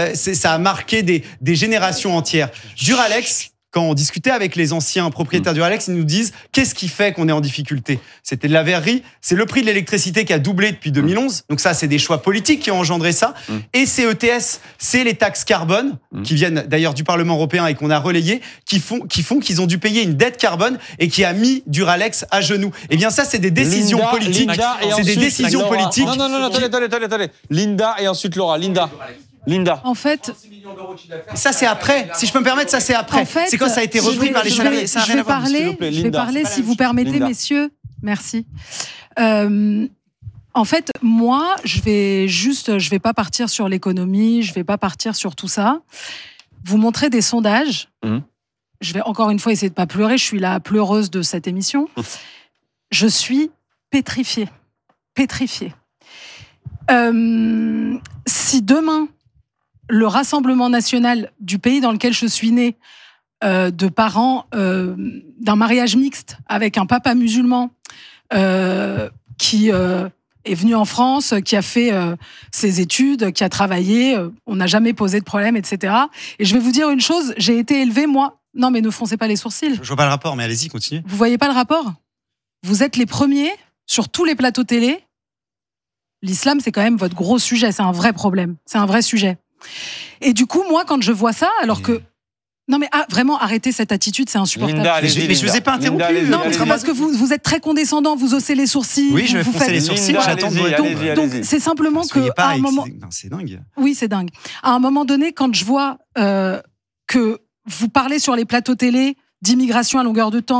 Ça a marqué des générations entières. Duralex, quand on discutait avec les anciens propriétaires Duralex, ils nous disent qu'est-ce qui fait qu'on est en difficulté. C'était de la verrerie, c'est le prix de l'électricité qui a doublé depuis 2011. Donc ça, c'est des choix politiques qui ont engendré ça. Et c'est ETS, c'est les taxes carbone qui viennent d'ailleurs du Parlement européen et qu'on a relayées, qui font qu'ils ont dû payer une dette carbone et qui a mis Duralex à genoux. Eh bien ça, c'est des décisions politiques. C'est des décisions politiques. Non, attendez. Linda et ensuite Laura. Linda. En fait, ça c'est après. Si je peux me permettre, ça c'est après. En fait, c'est quand ça a été repris par les salariés. Je vais parler, si vous permettez, messieurs. Merci. En fait, moi, je vais pas partir sur l'économie, je vais pas partir sur tout ça. Vous montrer des sondages. Je vais encore une fois essayer de pas pleurer. Je suis la pleureuse de cette émission. Je suis pétrifiée. Si demain le Rassemblement national du pays dans lequel je suis née, de parents d'un mariage mixte avec un papa musulman qui est venu en France, qui a fait ses études, qui a travaillé, on n'a jamais posé de problème, etc. Et je vais vous dire une chose, j'ai été élevée, moi... Non, mais ne froncez pas les sourcils. Je vois pas le rapport, mais allez-y, continuez. Vous voyez pas le rapport ? Vous êtes les premiers, sur tous les plateaux télé. L'islam, c'est quand même votre gros sujet, c'est un vrai problème, c'est un vrai sujet. Et du coup, moi, quand je vois ça, alors que... Non mais vraiment, arrêtez cette attitude, c'est insupportable. Mais je vous ai pas interrompu. Non, mais c'est parce que vous êtes très condescendant, vous haussez les sourcils. Oui, je vais froncer les sourcils, j'attends. Donc c'est simplement que à un moment... C'est dingue. Oui, c'est dingue. À un moment donné, quand je vois que vous parlez sur les plateaux télé d'immigration à longueur de temps,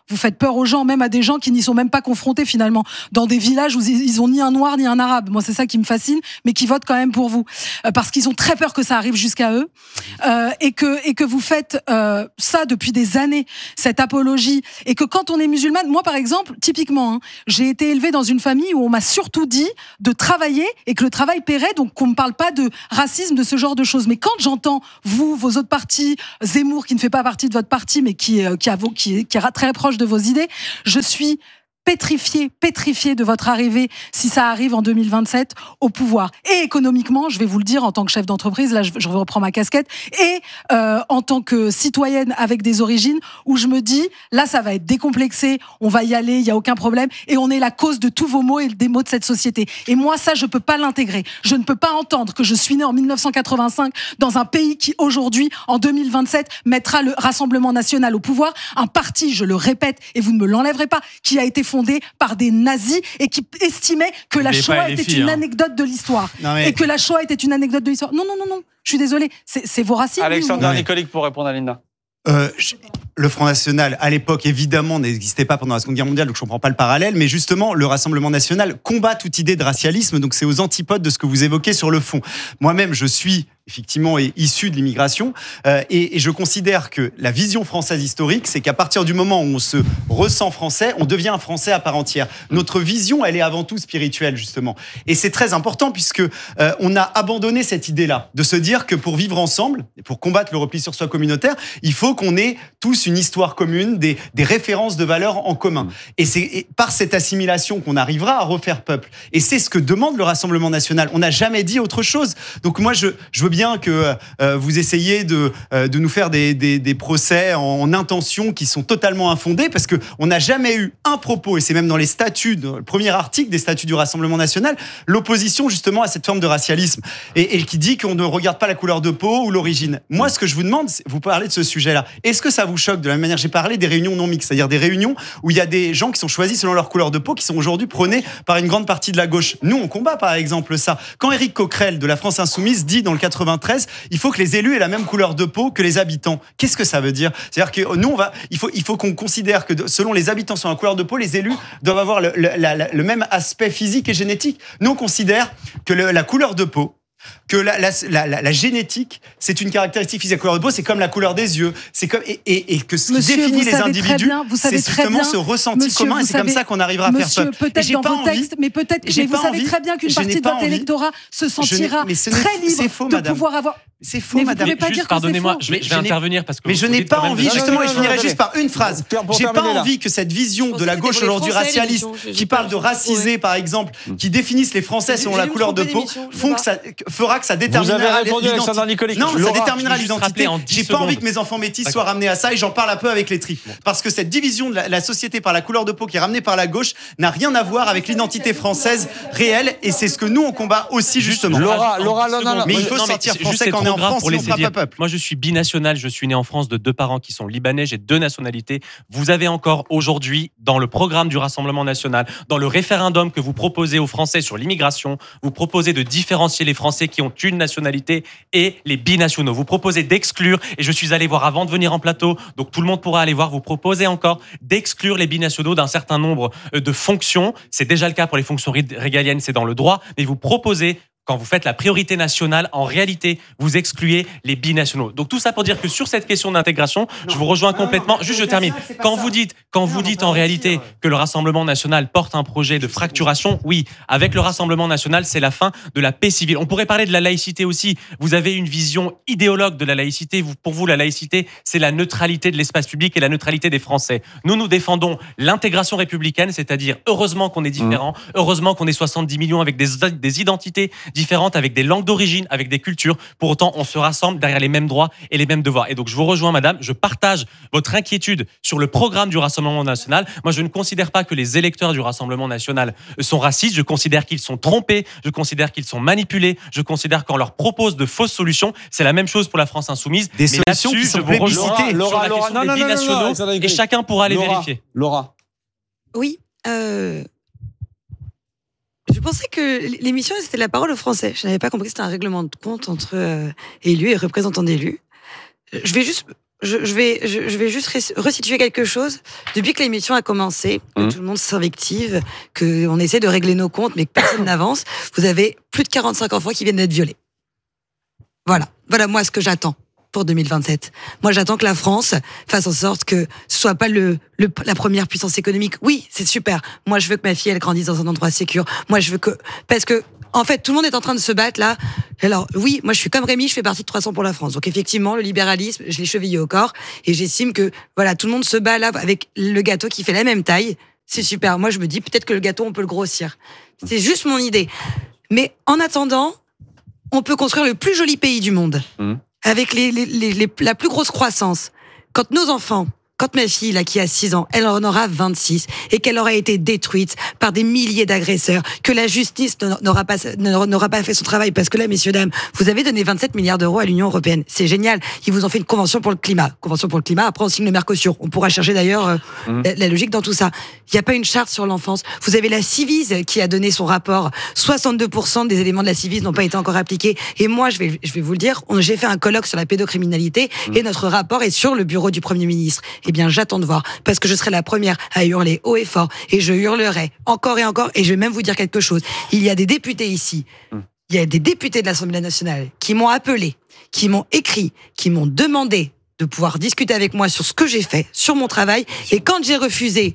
Vous faites peur aux gens, même à des gens qui n'y sont même pas confrontés finalement, dans des villages où ils ont ni un noir ni un arabe. Moi, c'est ça qui me fascine, mais qui votent quand même pour vous. Parce qu'ils ont très peur que ça arrive jusqu'à eux. Et que vous faites ça depuis des années, cette apologie. Et que quand on est musulmane, moi par exemple, typiquement, j'ai été élevée dans une famille où on m'a surtout dit de travailler et que le travail paierait, donc qu'on ne parle pas de racisme, de ce genre de choses. Mais quand j'entends vous, vos autres partis, Zemmour qui ne fait pas partie de votre parti, mais qui est très proche de vos idées, je suis pétrifié de votre arrivée, si ça arrive en 2027, au pouvoir. Et économiquement, je vais vous le dire, en tant que chef d'entreprise, là je reprends ma casquette, et en tant que citoyenne avec des origines, où je me dis, là ça va être décomplexé, on va y aller, il n'y a aucun problème, et on est la cause de tous vos maux et des maux de cette société. Et moi, ça, je ne peux pas l'intégrer. Je ne peux pas entendre que je suis née en 1985 dans un pays qui, aujourd'hui, en 2027, mettra le Rassemblement national au pouvoir, un parti, je le répète, et vous ne me l'enlèverez pas, qui a été fondé par des nazis et qui estimaient que la Shoah était une anecdote de l'histoire. Et que la Shoah était une anecdote de l'histoire. Non, je suis désolée, c'est vos racines. Alexandre Nicolique pour répondre à Linda. Le Front National, à l'époque, évidemment, n'existait pas pendant la Seconde Guerre mondiale, donc je ne comprends pas le parallèle, mais justement, le Rassemblement National combat toute idée de racialisme, donc c'est aux antipodes de ce que vous évoquez sur le fond. Moi-même, je suis effectivement issu de l'immigration, et je considère que la vision française historique, c'est qu'à partir du moment où on se ressent français, on devient un Français à part entière. Notre vision, elle est avant tout spirituelle, justement. Et c'est très important, puisque on a abandonné cette idée-là, de se dire que pour vivre ensemble, et pour combattre le repli sur soi communautaire, il faut qu'on ait tous une histoire commune, des références de valeurs en commun. Et c'est par cette assimilation qu'on arrivera à refaire peuple. Et c'est ce que demande le Rassemblement National. On n'a jamais dit autre chose. Donc moi, je veux bien que vous essayiez de nous faire des procès en intention qui sont totalement infondés, parce qu'on n'a jamais eu un propos, et c'est même dans les statuts, dans le premier article des statuts du Rassemblement National, l'opposition justement à cette forme de racialisme, et qui dit qu'on ne regarde pas la couleur de peau ou l'origine. Moi, ce que je vous demande, vous parlez de ce sujet-là, est-ce que ça vous choque de la même manière? J'ai parlé des réunions non mixtes, c'est-à-dire des réunions où il y a des gens qui sont choisis selon leur couleur de peau, qui sont aujourd'hui prônés par une grande partie de la gauche. Nous, on combat par exemple ça. Quand Éric Coquerel de la France Insoumise dit dans le 93, il faut que les élus aient la même couleur de peau que les habitants. Qu'est-ce que ça veut dire? C'est-à-dire que nous, il faut qu'on considère que selon les habitants sur la couleur de peau, les élus doivent avoir le même aspect physique et génétique. Nous, on considère que la couleur de peau, que la génétique, c'est une caractéristique physique. La couleur de peau, c'est comme la couleur des yeux. C'est comme, et que ce qui définit les individus, c'est justement ce ressenti commun, et c'est comme ça qu'on arrivera à faire peuple. Peut-être dans vos textes, mais vous savez très bien qu'une partie de votre électorat se sentira très libre de pouvoir avoir... C'est faux, madame. Pardonnez-moi, je vais intervenir parce que... Mais je n'ai pas envie, justement, et je finirai juste par une phrase. J'ai pas envie que cette vision de la gauche aujourd'hui racialiste, qui parle de raciser, par exemple, qui définissent les Français selon la couleur de peau, fera que ça déterminera l'identité. Non, ça déterminera l'identité. J'ai pas envie que mes enfants métis soient ramenés à ça, et j'en parle un peu avec les tripes. Parce que cette division de la société par la couleur de peau qui est ramenée par la gauche n'a rien à voir avec l'identité française réelle, et c'est ce que nous on combat aussi justement. Laura, non. Mais il faut sortir français quand on est en France, sinon on fera pas peuple. Moi je suis binational, je suis né en France de 2 parents qui sont libanais, j'ai 2 nationalités. Vous avez encore aujourd'hui dans le programme du Rassemblement National, dans le référendum que vous proposez aux Français sur l'immigration, vous proposez de différencier les Français qui ont une nationalité et les binationaux. Vous proposez d'exclure, et je suis allé voir avant de venir en plateau, donc tout le monde pourra aller voir, vous proposez encore d'exclure les binationaux d'un certain nombre de fonctions. C'est déjà le cas pour les fonctions régaliennes, c'est dans le droit, mais vous proposez, quand vous faites la priorité nationale, en réalité, vous excluez les binationaux. Donc tout ça pour dire que sur cette question d'intégration, je vous rejoins complètement. Juste, je termine. Quand vous dites en réalité que le Rassemblement National porte un projet de fracturation, oui, avec le Rassemblement National, c'est la fin de la paix civile. On pourrait parler de la laïcité aussi. Vous avez une vision idéologue de la laïcité. Pour vous, la laïcité, c'est la neutralité de l'espace public et la neutralité des Français. Nous défendons l'intégration républicaine, c'est-à-dire heureusement qu'on est différents, heureusement qu'on est 70 millions avec des identités différentes, avec des langues d'origine, avec des cultures. Pour autant, on se rassemble derrière les mêmes droits et les mêmes devoirs. Et donc, je vous rejoins, madame. Je partage votre inquiétude sur le programme du Rassemblement National. Moi, je ne considère pas que les électeurs du Rassemblement National sont racistes. Je considère qu'ils sont trompés. Je considère qu'ils sont manipulés. Je considère qu'on leur propose de fausses solutions. C'est la même chose pour la France Insoumise. Des solutions qui sont plébiscitées. Sur la question des binationaux. Et chacun pourra les vérifier. Laura. Oui. Je pensais que l'émission, c'était la parole aux Français. Je n'avais pas compris que c'était un règlement de compte entre élus et représentants d'élus. Je vais juste je vais juste resituer quelque chose. Depuis que l'émission a commencé, que tout le monde s'invective, qu'on essaie de régler nos comptes, mais que personne n'avance, vous avez plus de 45 enfants qui viennent d'être violés. Voilà moi ce que j'attends pour 2027. Moi, j'attends que la France fasse en sorte que ce soit pas la première puissance économique. Oui, c'est super. Moi, je veux que ma fille, elle grandisse dans un endroit sécure. Moi, je veux que... Parce que, en fait, tout le monde est en train de se battre, là. Alors, oui, moi, je suis comme Rémi, je fais partie de 300 pour la France. Donc, effectivement, le libéralisme, je l'ai chevillé au corps. Et j'estime que, voilà, tout le monde se bat, là, avec le gâteau qui fait la même taille. C'est super. Moi, je me dis, peut-être que le gâteau, on peut le grossir. C'est juste mon idée. Mais, en attendant, on peut construire le plus joli pays du monde. Avec la plus grosse croissance. Quand nos enfants, quand ma fille, là, qui a 6 ans, elle en aura 26, et qu'elle aura été détruite par des milliers d'agresseurs, que la justice n'aura pas fait son travail, parce que là, messieurs, dames, vous avez donné 27 milliards d'euros à l'Union européenne. C'est génial. Ils vous ont fait une convention pour le climat. Après, on signe le Mercosur. On pourra chercher d'ailleurs la logique dans tout ça. Il n'y a pas une charte sur l'enfance. Vous avez la Civise qui a donné son rapport. 62% des éléments de la Civise n'ont pas été encore appliqués. Et moi, je vais vous le dire, j'ai fait un colloque sur la pédocriminalité, et notre rapport est sur le bureau du Premier ministre. Eh bien, j'attends de voir, parce que je serai la première à hurler haut et fort, et je hurlerai encore et encore, et je vais même vous dire quelque chose. Il y a des députés ici, il y a des députés de l'Assemblée nationale qui m'ont appelé, qui m'ont écrit, qui m'ont demandé de pouvoir discuter avec moi sur ce que j'ai fait, sur mon travail, et quand j'ai refusé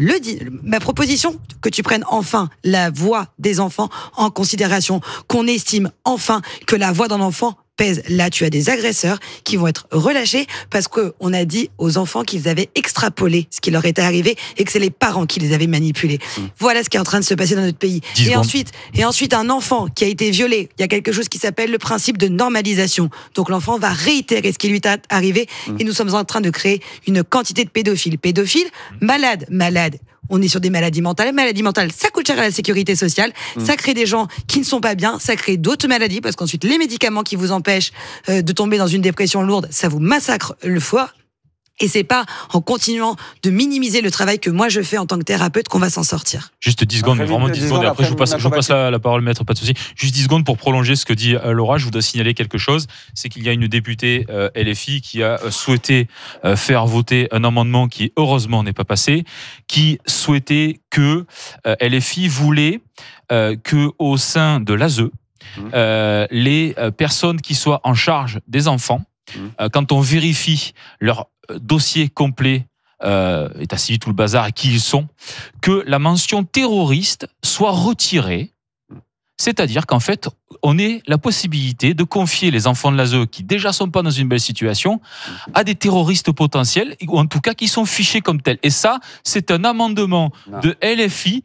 ma proposition, que tu prennes enfin la voix des enfants en considération, qu'on estime enfin que la voix d'un enfant pèse. Là, tu as des agresseurs qui vont être relâchés parce qu'on a dit aux enfants qu'ils avaient extrapolé ce qui leur était arrivé et que c'est les parents qui les avaient manipulés. Voilà ce qui est en train de se passer dans notre pays. Et ensuite, un enfant qui a été violé, il y a quelque chose qui s'appelle le principe de normalisation. Donc l'enfant va réitérer ce qui lui est arrivé et nous sommes en train de créer une quantité de pédophiles. Pédophiles, malades. On est sur des maladies mentales. Maladies mentales, ça coûte cher à la sécurité sociale. Ça crée des gens qui ne sont pas bien. Ça crée d'autres maladies parce qu'ensuite, les médicaments qui vous empêchent de tomber dans une dépression lourde, ça vous massacre le foie. Et c'est pas en continuant de minimiser le travail que moi je fais en tant que thérapeute qu'on va s'en sortir. Juste 10 secondes, mais vraiment 10 secondes. Et après, je vous passe la parole, maître, pas de souci. Juste 10 secondes pour prolonger ce que dit Laura. Je voudrais signaler quelque chose. C'est qu'il y a une députée LFI qui a souhaité faire voter un amendement qui, heureusement, n'est pas passé, qui souhaitait que LFI voulait que au sein de l'ASE, les personnes qui soient en charge des enfants, quand on vérifie leur dossier complet, état civil, tout le bazar, et qui ils sont, que la mention terroriste soit retirée. C'est-à-dire qu'en fait, on ait la possibilité de confier les enfants de l'ASE qui déjà sont pas dans une belle situation à des terroristes potentiels, ou en tout cas qui sont fichés comme tels. Et ça, c'est un amendement de LFI,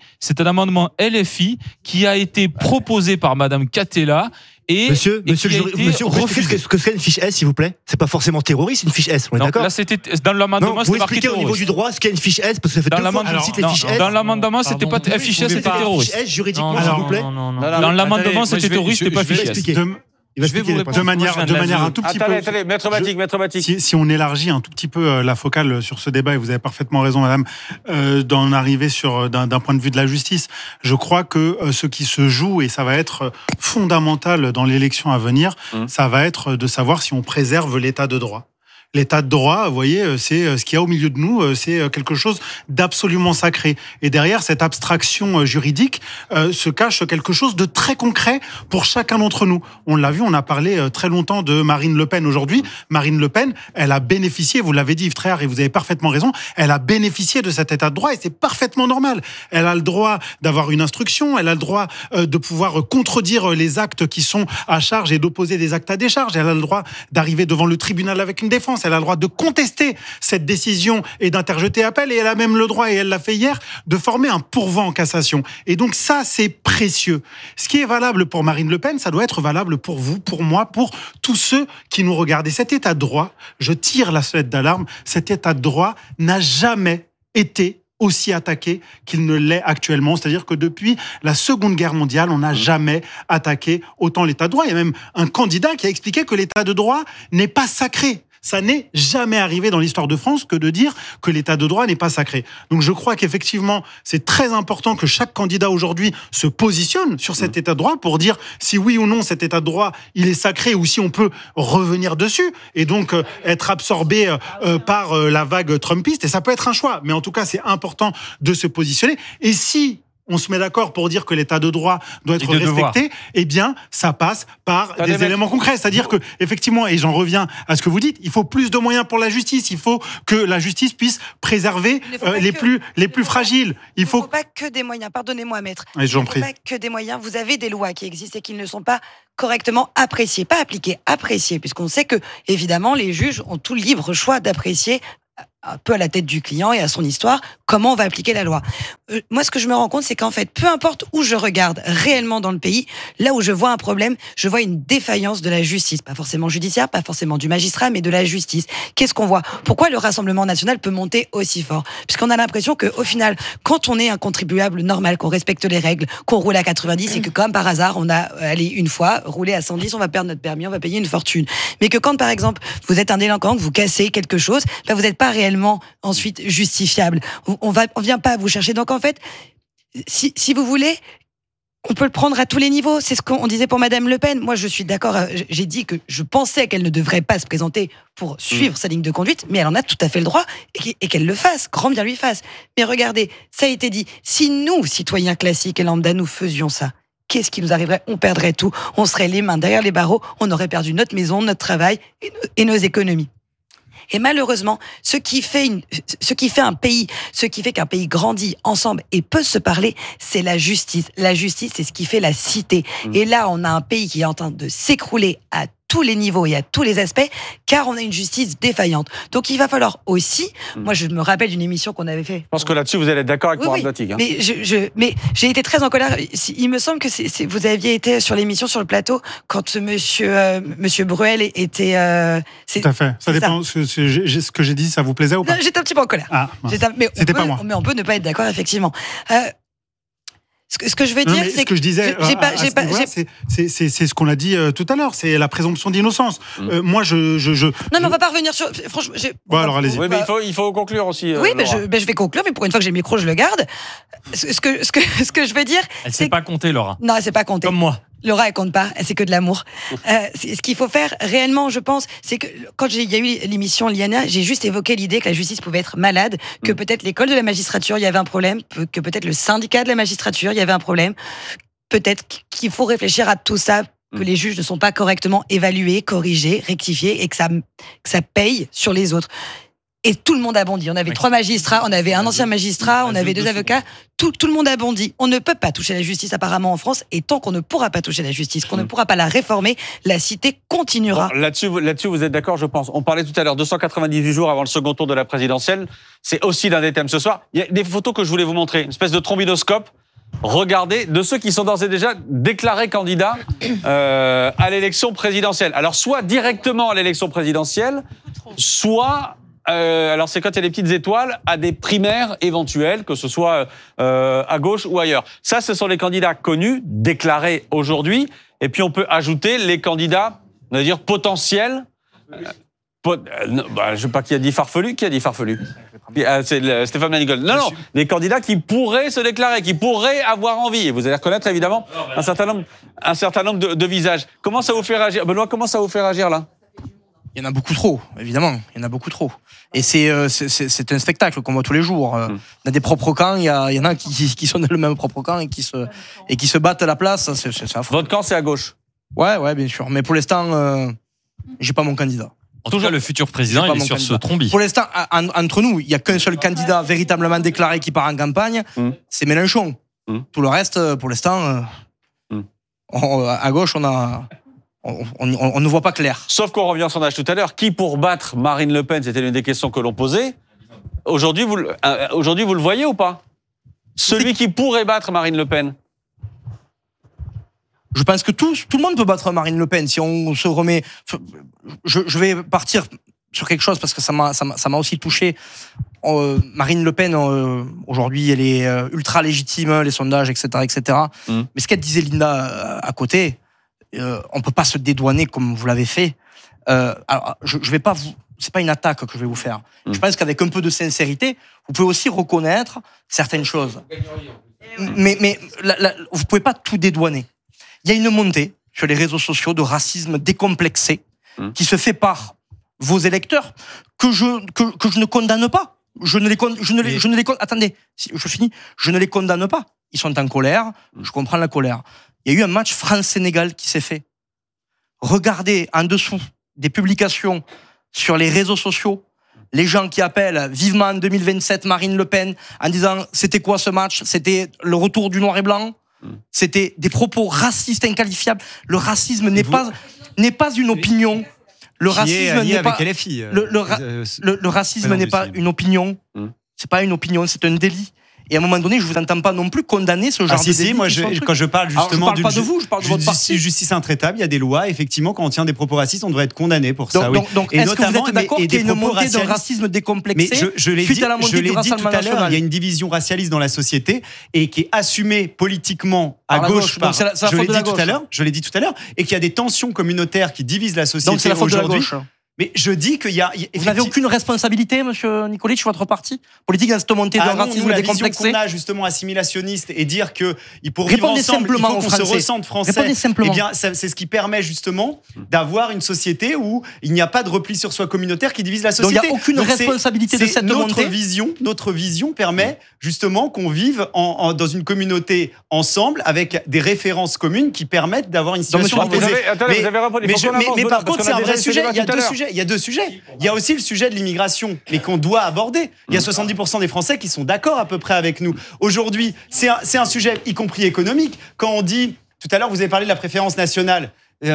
qui a été proposé par Madame Catella. Monsieur, vous refusez ce que c'est une fiche S, s'il vous plaît. C'est pas forcément terroriste, une fiche S. On est d'accord. Là, c'était dans l'amendement, c'était marqué terroriste. Au niveau du droit, ce qu'est une fiche S, parce que ça fait 2 fois que je cite les fiches S. Dans l'amendement, c'était pas fiche S, c'était terroriste. Fiche S juridiquement, s'il vous plaît. Dans l'amendement, c'était terroriste, c'était pas fiche S. Je vais vous répondre de manière un tout petit peu. Attendez, maître Matic. Si on élargit un tout petit peu la focale sur ce débat, et vous avez parfaitement raison, madame, d'en arriver d'un point de vue de la justice, je crois que ce qui se joue, et ça va être fondamental dans l'élection à venir, ça va être de savoir si on préserve l'état de droit. L'état de droit, vous voyez, c'est ce qu'il y a au milieu de nous, c'est quelque chose d'absolument sacré. Et derrière cette abstraction juridique se cache quelque chose de très concret pour chacun d'entre nous. On l'a vu, on a parlé très longtemps de Marine Le Pen aujourd'hui. Marine Le Pen, elle a bénéficié, vous l'avez dit Yves Tréhard, et vous avez parfaitement raison, elle a bénéficié de cet état de droit et c'est parfaitement normal. Elle a le droit d'avoir une instruction, elle a le droit de pouvoir contredire les actes qui sont à charge et d'opposer des actes à décharge. Elle a le droit d'arriver devant le tribunal avec une défense. Elle a le droit de contester cette décision et d'interjeter appel. Et elle a même le droit, et elle l'a fait hier, de former un pourvoi en cassation. Et donc ça, c'est précieux. Ce qui est valable pour Marine Le Pen, ça doit être valable pour vous, pour moi, pour tous ceux qui nous regardent. Et cet état de droit, je tire la sonnette d'alarme, cet état de droit n'a jamais été aussi attaqué qu'il ne l'est actuellement. C'est-à-dire que depuis la Seconde Guerre mondiale, on n'a jamais attaqué autant l'état de droit. Il y a même un candidat qui a expliqué que l'état de droit n'est pas sacré. Ça n'est jamais arrivé dans l'histoire de France que de dire que l'état de droit n'est pas sacré. Donc je crois qu'effectivement, c'est très important que chaque candidat aujourd'hui se positionne sur cet état de droit pour dire si oui ou non cet état de droit, il est sacré ou si on peut revenir dessus et donc être absorbé par la vague trumpiste. Et ça peut être un choix, mais en tout cas, c'est important de se positionner. Et si on se met d'accord pour dire que l'état de droit doit être respecté, eh bien, ça passe par des éléments concrets. C'est-à-dire que, effectivement, et j'en reviens à ce que vous dites, il faut plus de moyens pour la justice. Il faut que la justice puisse préserver les plus fragiles. Il ne faut pas que des moyens. Pardonnez-moi, maître. Il ne faut pas que des moyens. Vous avez des lois qui existent et qui ne sont pas correctement appréciées. Pas appliquées, appréciées. Puisqu'on sait que, évidemment, les juges ont tout le libre choix d'apprécier un peu à la tête du client et à son histoire, comment on va appliquer la loi. Moi, ce que je me rends compte, c'est qu'en fait, peu importe où je regarde réellement dans le pays, là où je vois un problème, je vois une défaillance de la justice. Pas forcément judiciaire, pas forcément du magistrat, mais de la justice. Qu'est-ce qu'on voit ? Pourquoi le Rassemblement national peut monter aussi fort ? Puisqu'on a l'impression qu'au final, quand on est un contribuable normal, qu'on respecte les règles, qu'on roule à 90 et que comme par hasard, on a allé une fois, roulé à 110, on va perdre notre permis, on va payer une fortune. Mais que quand, par exemple, vous êtes un délinquant, que vous cassez quelque chose, ben vous n'êtes pas réellement ensuite justifiable. On vient pas vous chercher. Donc en fait, si vous voulez, on peut le prendre à tous les niveaux. C'est ce qu'on disait pour Madame Le Pen. Moi, je suis d'accord. J'ai dit que je pensais qu'elle ne devrait pas se présenter pour suivre sa ligne de conduite, mais elle en a tout à fait le droit et qu'elle le fasse. Grand bien lui fasse. Mais regardez, ça a été dit. Si nous, citoyens classiques et lambda, nous faisions ça, qu'est-ce qui nous arriverait ? On perdrait tout. On serait les mains derrière les barreaux. On aurait perdu notre maison, notre travail et nos économies. Et malheureusement, ce qui fait un pays, ce qui fait qu'un pays grandit ensemble et peut se parler, c'est la justice. La justice, c'est ce qui fait la cité. Et là, on a un pays qui est en train de s'écrouler à tous les niveaux et à tous les aspects, car on a une justice défaillante. Donc il va falloir aussi, moi je me rappelle d'une émission qu'on avait fait. Je pense que là-dessus vous allez être d'accord avec moi, Abdatig. Hein. Mais j'ai été très en colère. Il me semble que vous aviez été sur l'émission, sur le plateau, quand Monsieur Bruel était. Tout à fait. Ça dépend. Ce que j'ai dit, ça vous plaisait ou pas ? Non, j'étais un petit peu en colère. Ah, c'était pas moi. Mais on peut ne pas être d'accord, effectivement. Ce que je veux dire, c'est ce que je disais, c'est ce qu'on a dit tout à l'heure, c'est la présomption d'innocence. Moi, Non, mais on va pas revenir sur. Franchement, bon, alors allez-y. Oui, mais il faut conclure aussi. Oui, mais je vais conclure, mais pour une fois que j'ai le micro, je le garde. Ce que je veux dire. Elle sait pas compter, Laura. Non, elle sait pas compter. Comme moi. Laura, elle compte pas, c'est que de l'amour. Ce qu'il faut faire réellement, je pense, c'est que quand il y a eu l'émission Liana, j'ai juste évoqué l'idée que la justice pouvait être malade, que peut-être l'école de la magistrature, il y avait un problème, que peut-être le syndicat de la magistrature, il y avait un problème. Peut-être qu'il faut réfléchir à tout ça, que les juges ne sont pas correctement évalués, corrigés, rectifiés, et que ça paye sur les autres. Et tout le monde a bondi. On avait 3 magistrats, on avait un ancien magistrat, on avait 2 avocats. Tout le monde a bondi. On ne peut pas toucher la justice apparemment en France. Et tant qu'on ne pourra pas toucher la justice, qu'on ne pourra pas la réformer, la cité continuera. Bon, là-dessus, vous êtes d'accord, je pense. On parlait tout à l'heure, 298 jours avant le second tour de la présidentielle. C'est aussi l'un des thèmes ce soir. Il y a des photos que je voulais vous montrer. Une espèce de trombinoscope. Regardez, de ceux qui sont d'ores et déjà déclarés candidats à l'élection présidentielle. Alors, soit directement à l'élection présidentielle, soit... alors c'est quand il y a des petites étoiles à des primaires éventuelles, que ce soit à gauche ou ailleurs. Ça, ce sont les candidats connus, déclarés aujourd'hui. Et puis on peut ajouter les candidats, on va dire potentiels. Je sais pas qui a dit farfelu. Qui a dit farfelu ? C'est Stéphane Manigold. Non, les candidats qui pourraient se déclarer, qui pourraient avoir envie. Et vous allez reconnaître évidemment un certain nombre de visages. Comment ça vous fait réagir, Benoît ? Comment ça vous fait réagir là ? Il y en a beaucoup trop, évidemment. Il y en a beaucoup trop. Et c'est un spectacle qu'on voit tous les jours. On a des propres camps, il y en a qui sont dans le même propre camp et qui se battent à la place. C'est affreux. Votre camp, c'est à gauche ? Ouais, bien sûr. Mais pour l'instant, j'ai pas mon candidat. En tout cas, le futur président, il est sur ce trombi. Pour l'instant, entre nous, il y a qu'un seul candidat véritablement déclaré qui part en campagne, c'est Mélenchon. Tout le reste, pour l'instant, à gauche, on ne voit pas clair. Sauf qu'on revient au sondage tout à l'heure. Qui pour battre Marine Le Pen ? C'était l'une des questions que l'on posait. Aujourd'hui, vous le voyez ou pas ? Celui qui pourrait battre Marine Le Pen ? Je pense que tout le monde peut battre Marine Le Pen si on se remet. Je vais partir sur quelque chose parce que ça m'a aussi touché. Marine Le Pen, aujourd'hui, elle est ultra légitime, les sondages, etc. Mais ce qu'elle disait Linda à côté, on peut pas se dédouaner comme vous l'avez fait. Alors, je vais pas c'est pas une attaque que je vais vous faire. Je pense qu'avec un peu de sincérité, vous pouvez aussi reconnaître certaines choses. Mais vous pouvez pas tout dédouaner. Il y a une montée sur les réseaux sociaux de racisme décomplexé qui se fait par vos électeurs que je ne condamne pas. Attendez, je finis. Je ne les condamne pas. Ils sont en colère. Je comprends la colère. Il y a eu un match France-Sénégal qui s'est fait. Regardez en dessous des publications sur les réseaux sociaux les gens qui appellent vivement en 2027 Marine Le Pen en disant c'était quoi ce match? C'était le retour du noir et blanc. C'était des propos racistes inqualifiables. Le racisme n'est pas une opinion. Le racisme n'est pas LFI, le racisme n'est pas une opinion. C'est pas une opinion, c'est un délit. Et à un moment donné, je vous entends pas non plus condamner ce genre de délit. Moi, quand je parle justement je parle pas de vous, je parle de votre parti. Justice intraitable, il y a des lois. Effectivement, quand on tient des propos racistes, on devrait être condamné pour ça. Donc, est-ce que vous êtes d'accord qu'il y a une montée d'un racisme décomplexé suite à la montée du rassemblement national? Il y a une division racialiste dans la société et qui est assumée politiquement à gauche. Je l'ai dit tout à l'heure, et qu'il y a des tensions communautaires qui divisent la société aujourd'hui. Donc c'est la faute de la gauche. Mais je dis qu'il y a... Vous n'avez aucune responsabilité, monsieur Nikolic, votre parti politique dans cette montée d'un racisme décomplexé? La vision qu'on a justement assimilationniste et dire que pour vivre ensemble, il faut qu'on se ressente français. Eh bien, c'est ce qui permet justement d'avoir une société où il n'y a pas de repli sur soi communautaire qui divise la société. Donc il n'y a aucune responsabilité de cette montée. Notre vision permet justement qu'on vive dans une communauté ensemble avec des références communes qui permettent d'avoir une situation apaisée. Mais par contre, c'est un vrai sujet. Il y a deux sujets. Il y a aussi le sujet de l'immigration, mais qu'on doit aborder. Il y a 70% des Français qui sont d'accord à peu près avec nous. Aujourd'hui, c'est un sujet, y compris économique. Quand on dit, tout à l'heure, vous avez parlé de la préférence nationale.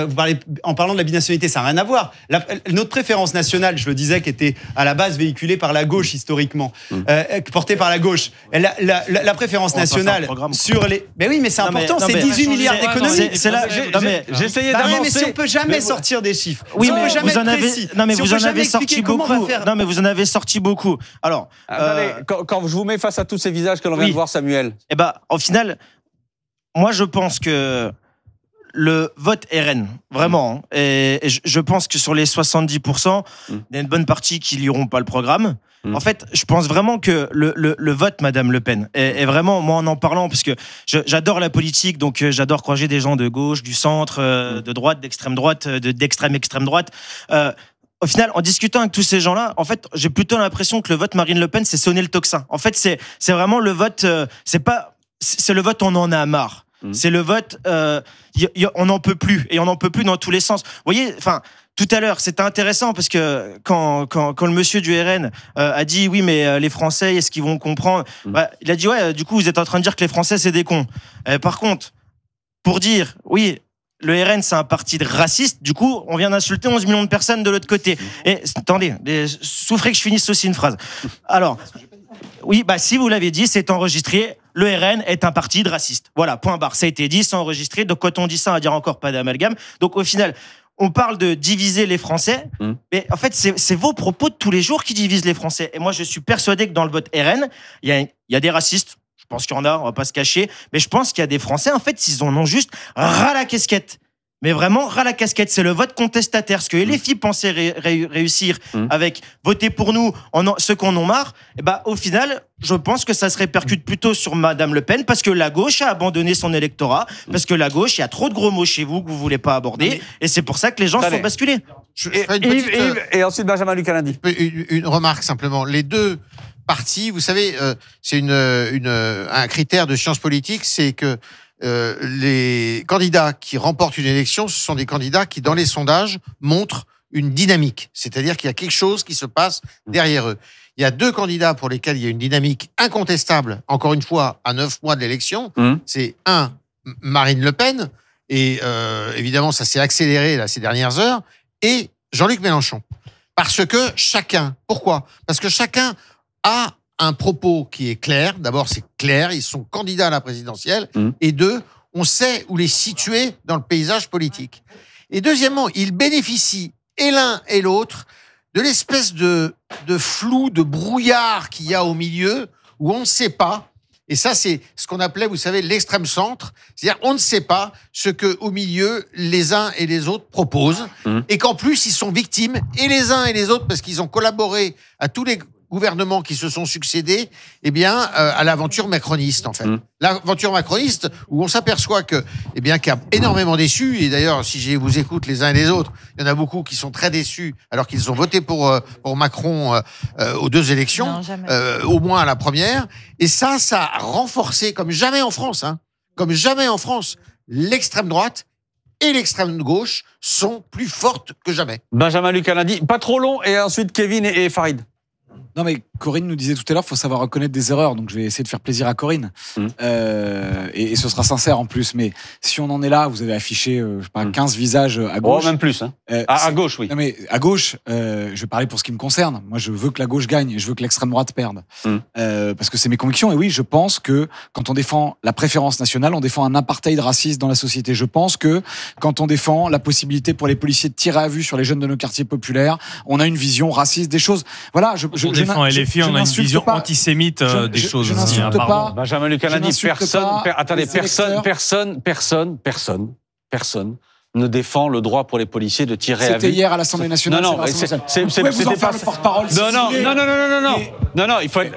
En parlant de la binationalité, ça n'a rien à voir. Notre préférence nationale, je le disais, qui était à la base véhiculée par la gauche historiquement, portée par la gauche. La préférence nationale sur les... Mais oui, mais c'est important, c'est 18 milliards d'économies. J'essayais d'avancer. Mais si on peut jamais sortir des chiffres. Oui, si on mais peut jamais vous en être avez, précis. non mais si vous en avez sorti beaucoup. Non mais vous en avez sorti beaucoup. Alors, attendez, quand je vous mets face à tous ces visages que l'on vient de voir, Samuel. Eh ben, au final, moi je pense que le vote RN, vraiment, et je pense que sur les 70%, il y a une bonne partie qui liront pas le programme. En fait, je pense vraiment que le vote Madame Le Pen est vraiment, moi en parlant, parce que j'adore la politique, donc j'adore croiser des gens de gauche, du centre, de droite, d'extrême droite, d'extrême droite. Au final, en discutant avec tous ces gens-là, en fait, j'ai plutôt l'impression que le vote Marine Le Pen, c'est sonner le tocsin. En fait, c'est vraiment le vote, c'est le vote on en a marre. C'est le vote, on n'en peut plus, et on n'en peut plus dans tous les sens. Vous voyez, enfin, tout à l'heure, c'était intéressant parce que quand le monsieur du RN a dit oui, mais les Français, est-ce qu'ils vont comprendre? Il a dit ouais, du coup, vous êtes en train de dire que les Français, c'est des cons. Par contre, pour dire oui, le RN, c'est un parti raciste, du coup, on vient d'insulter 11 millions de personnes de l'autre côté. Et attendez, souffrez que je finisse aussi une phrase. Alors, oui, si vous l'avez dit, c'est enregistré. Le RN est un parti de raciste. Voilà, point barre. Ça a été dit, c'est enregistré. Donc, quand on dit ça, on va dire encore pas d'amalgame. Donc, au final, on parle de diviser les Français. Mais en fait, c'est vos propos de tous les jours qui divisent les Français. Et moi, je suis persuadé que dans le vote RN, il y a des racistes. Je pense qu'il y en a, on va pas se cacher. Mais je pense qu'il y a des Français, en fait, ils en ont juste ras la casquette. Mais vraiment, ras la casquette, c'est le vote contestataire. Ce que les filles pensaient réussir avec voter pour nous, ceux qu'on en marre, et au final, je pense que ça se répercute plutôt sur Madame Le Pen parce que la gauche a abandonné son électorat, parce que la gauche, il y a trop de gros mots chez vous que vous voulez pas aborder, et c'est pour ça que les gens sont basculés. Et ensuite, Benjamin Lucalandi. Une remarque simplement. Les deux partis, vous savez, c'est un critère de science politique, c'est que les candidats qui remportent une élection, ce sont des candidats qui, dans les sondages, montrent une dynamique. C'est-à-dire qu'il y a quelque chose qui se passe derrière eux. Il y a deux candidats pour lesquels il y a une dynamique incontestable, encore une fois, à 9 mois de l'élection. C'est Marine Le Pen, et évidemment, ça s'est accéléré là, ces dernières heures, et Jean-Luc Mélenchon. Parce que chacun, pourquoi? Parce que chacun a un propos qui est clair. D'abord, c'est clair, ils sont candidats à la présidentielle. Et deux, on sait où les situer dans le paysage politique. Et deuxièmement, ils bénéficient, et l'un et l'autre, de l'espèce de flou, de brouillard qu'il y a au milieu, où on ne sait pas. Et ça, c'est ce qu'on appelait, vous savez, l'extrême centre. C'est-à-dire, on ne sait pas ce que, au milieu, les uns et les autres proposent. Et qu'en plus, ils sont victimes, et les uns et les autres, parce qu'ils ont collaboré à tous les gouvernements qui se sont succédés, eh bien, à l'aventure macroniste, en fait. L'aventure macroniste, où on s'aperçoit que, eh bien, qu'il y a énormément déçus. Et d'ailleurs, si je vous écoute les uns et les autres, il y en a beaucoup qui sont très déçus, alors qu'ils ont voté pour Macron aux 2 élections, au moins à la première. Et ça a renforcé, comme jamais en France, comme jamais en France, l'extrême droite et l'extrême gauche sont plus fortes que jamais. Benjamin Lucas l'a dit, pas trop long, et ensuite Kevin et Farid. Non, mais Corinne nous disait tout à l'heure, il faut savoir reconnaître des erreurs. Donc, je vais essayer de faire plaisir à Corinne. Et ce sera sincère en plus. Mais si on en est là, vous avez affiché, je sais pas, 15 visages à gauche. Oh, même plus. À gauche, oui. Non, mais à gauche, je vais parler pour ce qui me concerne. Moi, je veux que la gauche gagne et je veux que l'extrême droite perde. Parce que c'est mes convictions. Et oui, je pense que quand on défend la préférence nationale, on défend un apartheid raciste dans la société. Je pense que quand on défend la possibilité pour les policiers de tirer à vue sur les jeunes de nos quartiers populaires, on a une vision raciste des choses. Voilà, on défend LFI, on a une vision antisémite des choses. Je n'insulte pas. Benjamin Lucas l'a dit, personne ne défend le droit pour les policiers de tirer à vue. C'était hier à l'Assemblée nationale. Non, c'était pas ça. Non, il faut.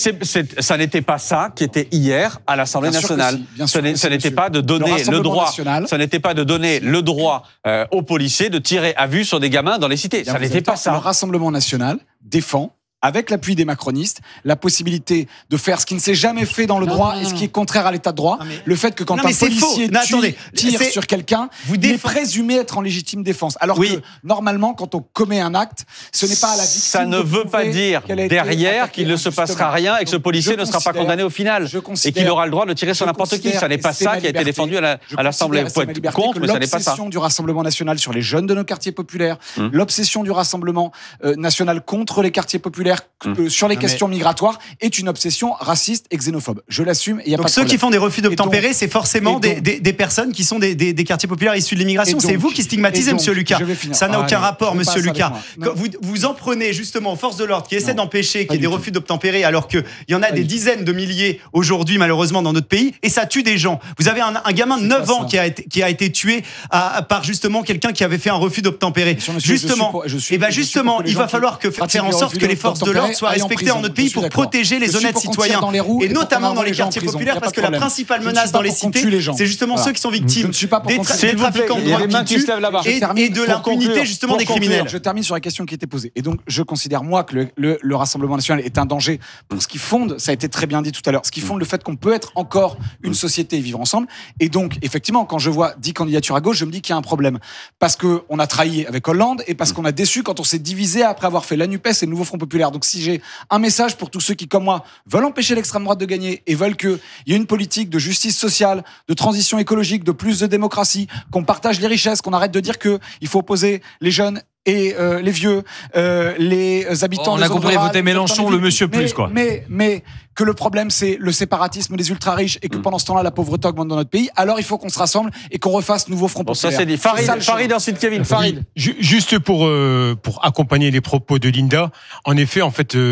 Ça n'était pas ça qui était hier à l'Assemblée nationale. Ça n'était pas de donner le droit. Ça n'était pas de donner le droit aux policiers de tirer à vue sur des gamins dans les cités. Ça n'était pas ça. Le Rassemblement national défend, avec l'appui des macronistes, la possibilité de faire ce qui ne s'est jamais fait dans le droit et ce qui est contraire à l'état de droit. Le fait que quand un policier tire sur quelqu'un, il est présumé être en légitime défense. Alors que, normalement, quand on commet un acte, ce n'est pas à la victime. Ça ne veut pas dire derrière qu'il ne se passera rien et que ce policier ne sera pas condamné au final. Et qu'il aura le droit de tirer sur n'importe qui. Ça n'est pas ça qui a été défendu à l'Assemblée. Il faut être contre, mais ça n'est pas ça. L'obsession du Rassemblement national sur les jeunes de nos quartiers populaires, l'obsession du Rassemblement national contre les quartiers populaires, sur les questions migratoires est une obsession raciste et xénophobe. Je l'assume. Donc ceux qui font des refus d'obtempérer, c'est forcément des personnes qui sont des quartiers populaires issus de l'immigration. C'est vous qui stigmatisez, monsieur Lucas. Ça n'a aucun rapport, monsieur Lucas. Vous en prenez justement aux forces de l'ordre qui essaient d'empêcher qu'il y ait des refus d'obtempérer, alors qu'il y en a des dizaines de milliers aujourd'hui, malheureusement, dans notre pays, et ça tue des gens. Vous avez un gamin de 9 ans qui a été tué par justement quelqu'un qui avait fait un refus d'obtempérer. Justement, il va falloir faire en sorte que les forces de l'ordre soit respecté en notre pays pour protéger les honnêtes citoyens, et notamment dans les quartiers populaires, parce que la principale menace dans les cités, c'est justement ceux qui sont victimes des trafiquants de drogue qui tuent et de l'impunité justement des criminels. Je termine sur la question qui était posée. Et donc, je considère, moi, que le Rassemblement national est un danger pour ce qui fonde, ça a été très bien dit tout à l'heure, ce qui fonde le fait qu'on peut être encore une société et vivre ensemble. Et donc, effectivement, quand je vois 10 candidatures à gauche, je me dis qu'il y a un problème. Parce qu'on a trahi avec Hollande et parce qu'on a déçu quand on s'est divisé après avoir fait la NUPES et le Nouveau Front Populaire. Donc, si j'ai un message pour tous ceux qui, comme moi, veulent empêcher l'extrême droite de gagner et veulent qu'il y ait une politique de justice sociale, de transition écologique, de plus de démocratie, qu'on partage les richesses, qu'on arrête de dire qu'il faut opposer les jeunes et les vieux, les habitants. On a compris, voter Mélenchon, le monsieur plus, quoi. Mais que le problème, c'est le séparatisme des ultra-riches et que pendant ce temps-là, la pauvreté augmente dans notre pays, alors il faut qu'on se rassemble et qu'on refasse Nouveau Front Populaire. Ça, c'est dit. Farid, ensuite Kevin. Farid. Juste pour accompagner les propos de Linda, en effet,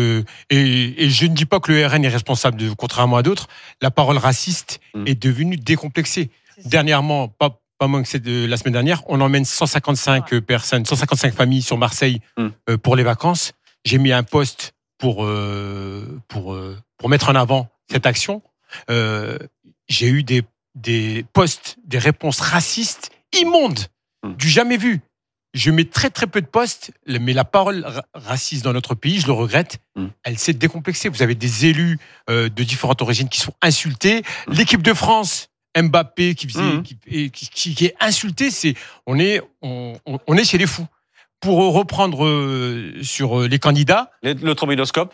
et je ne dis pas que le RN est responsable, contrairement à d'autres, la parole raciste est devenue décomplexée. Dernièrement, pas moins que c'est de la semaine dernière, on emmène 155 personnes, 155 familles sur Marseille pour les vacances. J'ai mis un post pour mettre en avant cette action. J'ai eu des posts, des réponses racistes immondes, du jamais vu. Je mets très très peu de posts, mais la parole raciste dans notre pays, je le regrette, elle s'est décomplexée. Vous avez des élus de différentes origines qui sont insultés. L'équipe de France, Mbappé qui est insulté, on est chez les fous. Pour reprendre sur les candidats, le trombinoscope,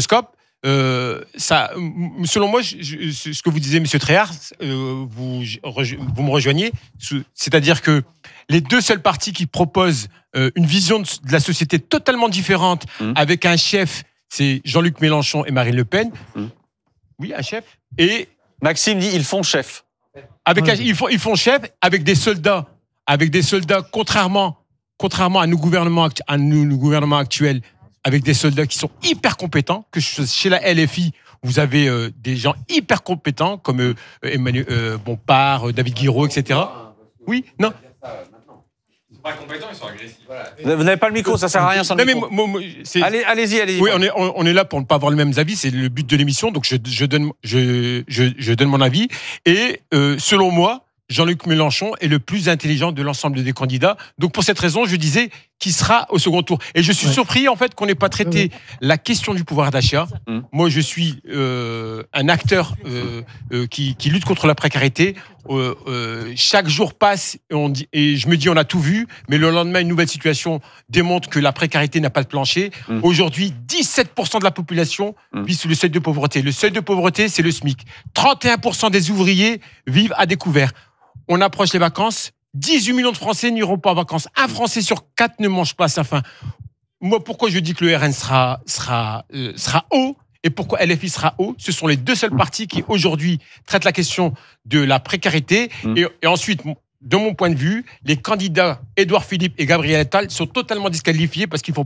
ça, selon moi, ce que vous disiez, Monsieur Tréhard, vous me rejoignez, c'est-à-dire que les deux seuls partis qui proposent une vision de la société totalement différente, avec un chef, c'est Jean-Luc Mélenchon et Marine Le Pen. Oui, un chef. Et Maxime dit ils font chef. Ils font chef avec des soldats, contrairement à nos gouvernements actuels, avec des soldats qui sont hyper compétents, que chez la LFI vous avez des gens hyper compétents comme Emmanuel Bompard, David Guiraud, etc. Oui, non. Ils sont pas compétents, ils sont agressifs. Vous n'avez pas le micro, ça sert à rien sans le micro. Allez-y. On est là pour ne pas avoir le même avis, c'est le but de l'émission, donc je donne mon avis. Et selon moi, Jean-Luc Mélenchon est le plus intelligent de l'ensemble des candidats. Donc pour cette raison, je disais qu'il sera au second tour. Et je suis surpris en fait qu'on n'ait pas traité la question du pouvoir d'achat. Moi, je suis un acteur qui lutte contre la précarité. Chaque jour passe et je me dis on a tout vu, mais le lendemain une nouvelle situation démontre que la précarité n'a pas de plancher. Aujourd'hui, 17% de la population vit sous le seuil de pauvreté. Le seuil de pauvreté, c'est le SMIC. 31% des ouvriers vivent à découvert. On approche les vacances. 18 millions de Français n'iront pas en vacances. Un Français sur 4 ne mange pas à sa faim. Moi, pourquoi je dis que le RN sera haut et pourquoi LFI sera haut? Ce sont les deux seuls partis qui, aujourd'hui, traitent la question de la précarité. Et ensuite, de mon point de vue, les candidats Édouard Philippe et Gabriel Attal sont totalement disqualifiés parce qu'ils font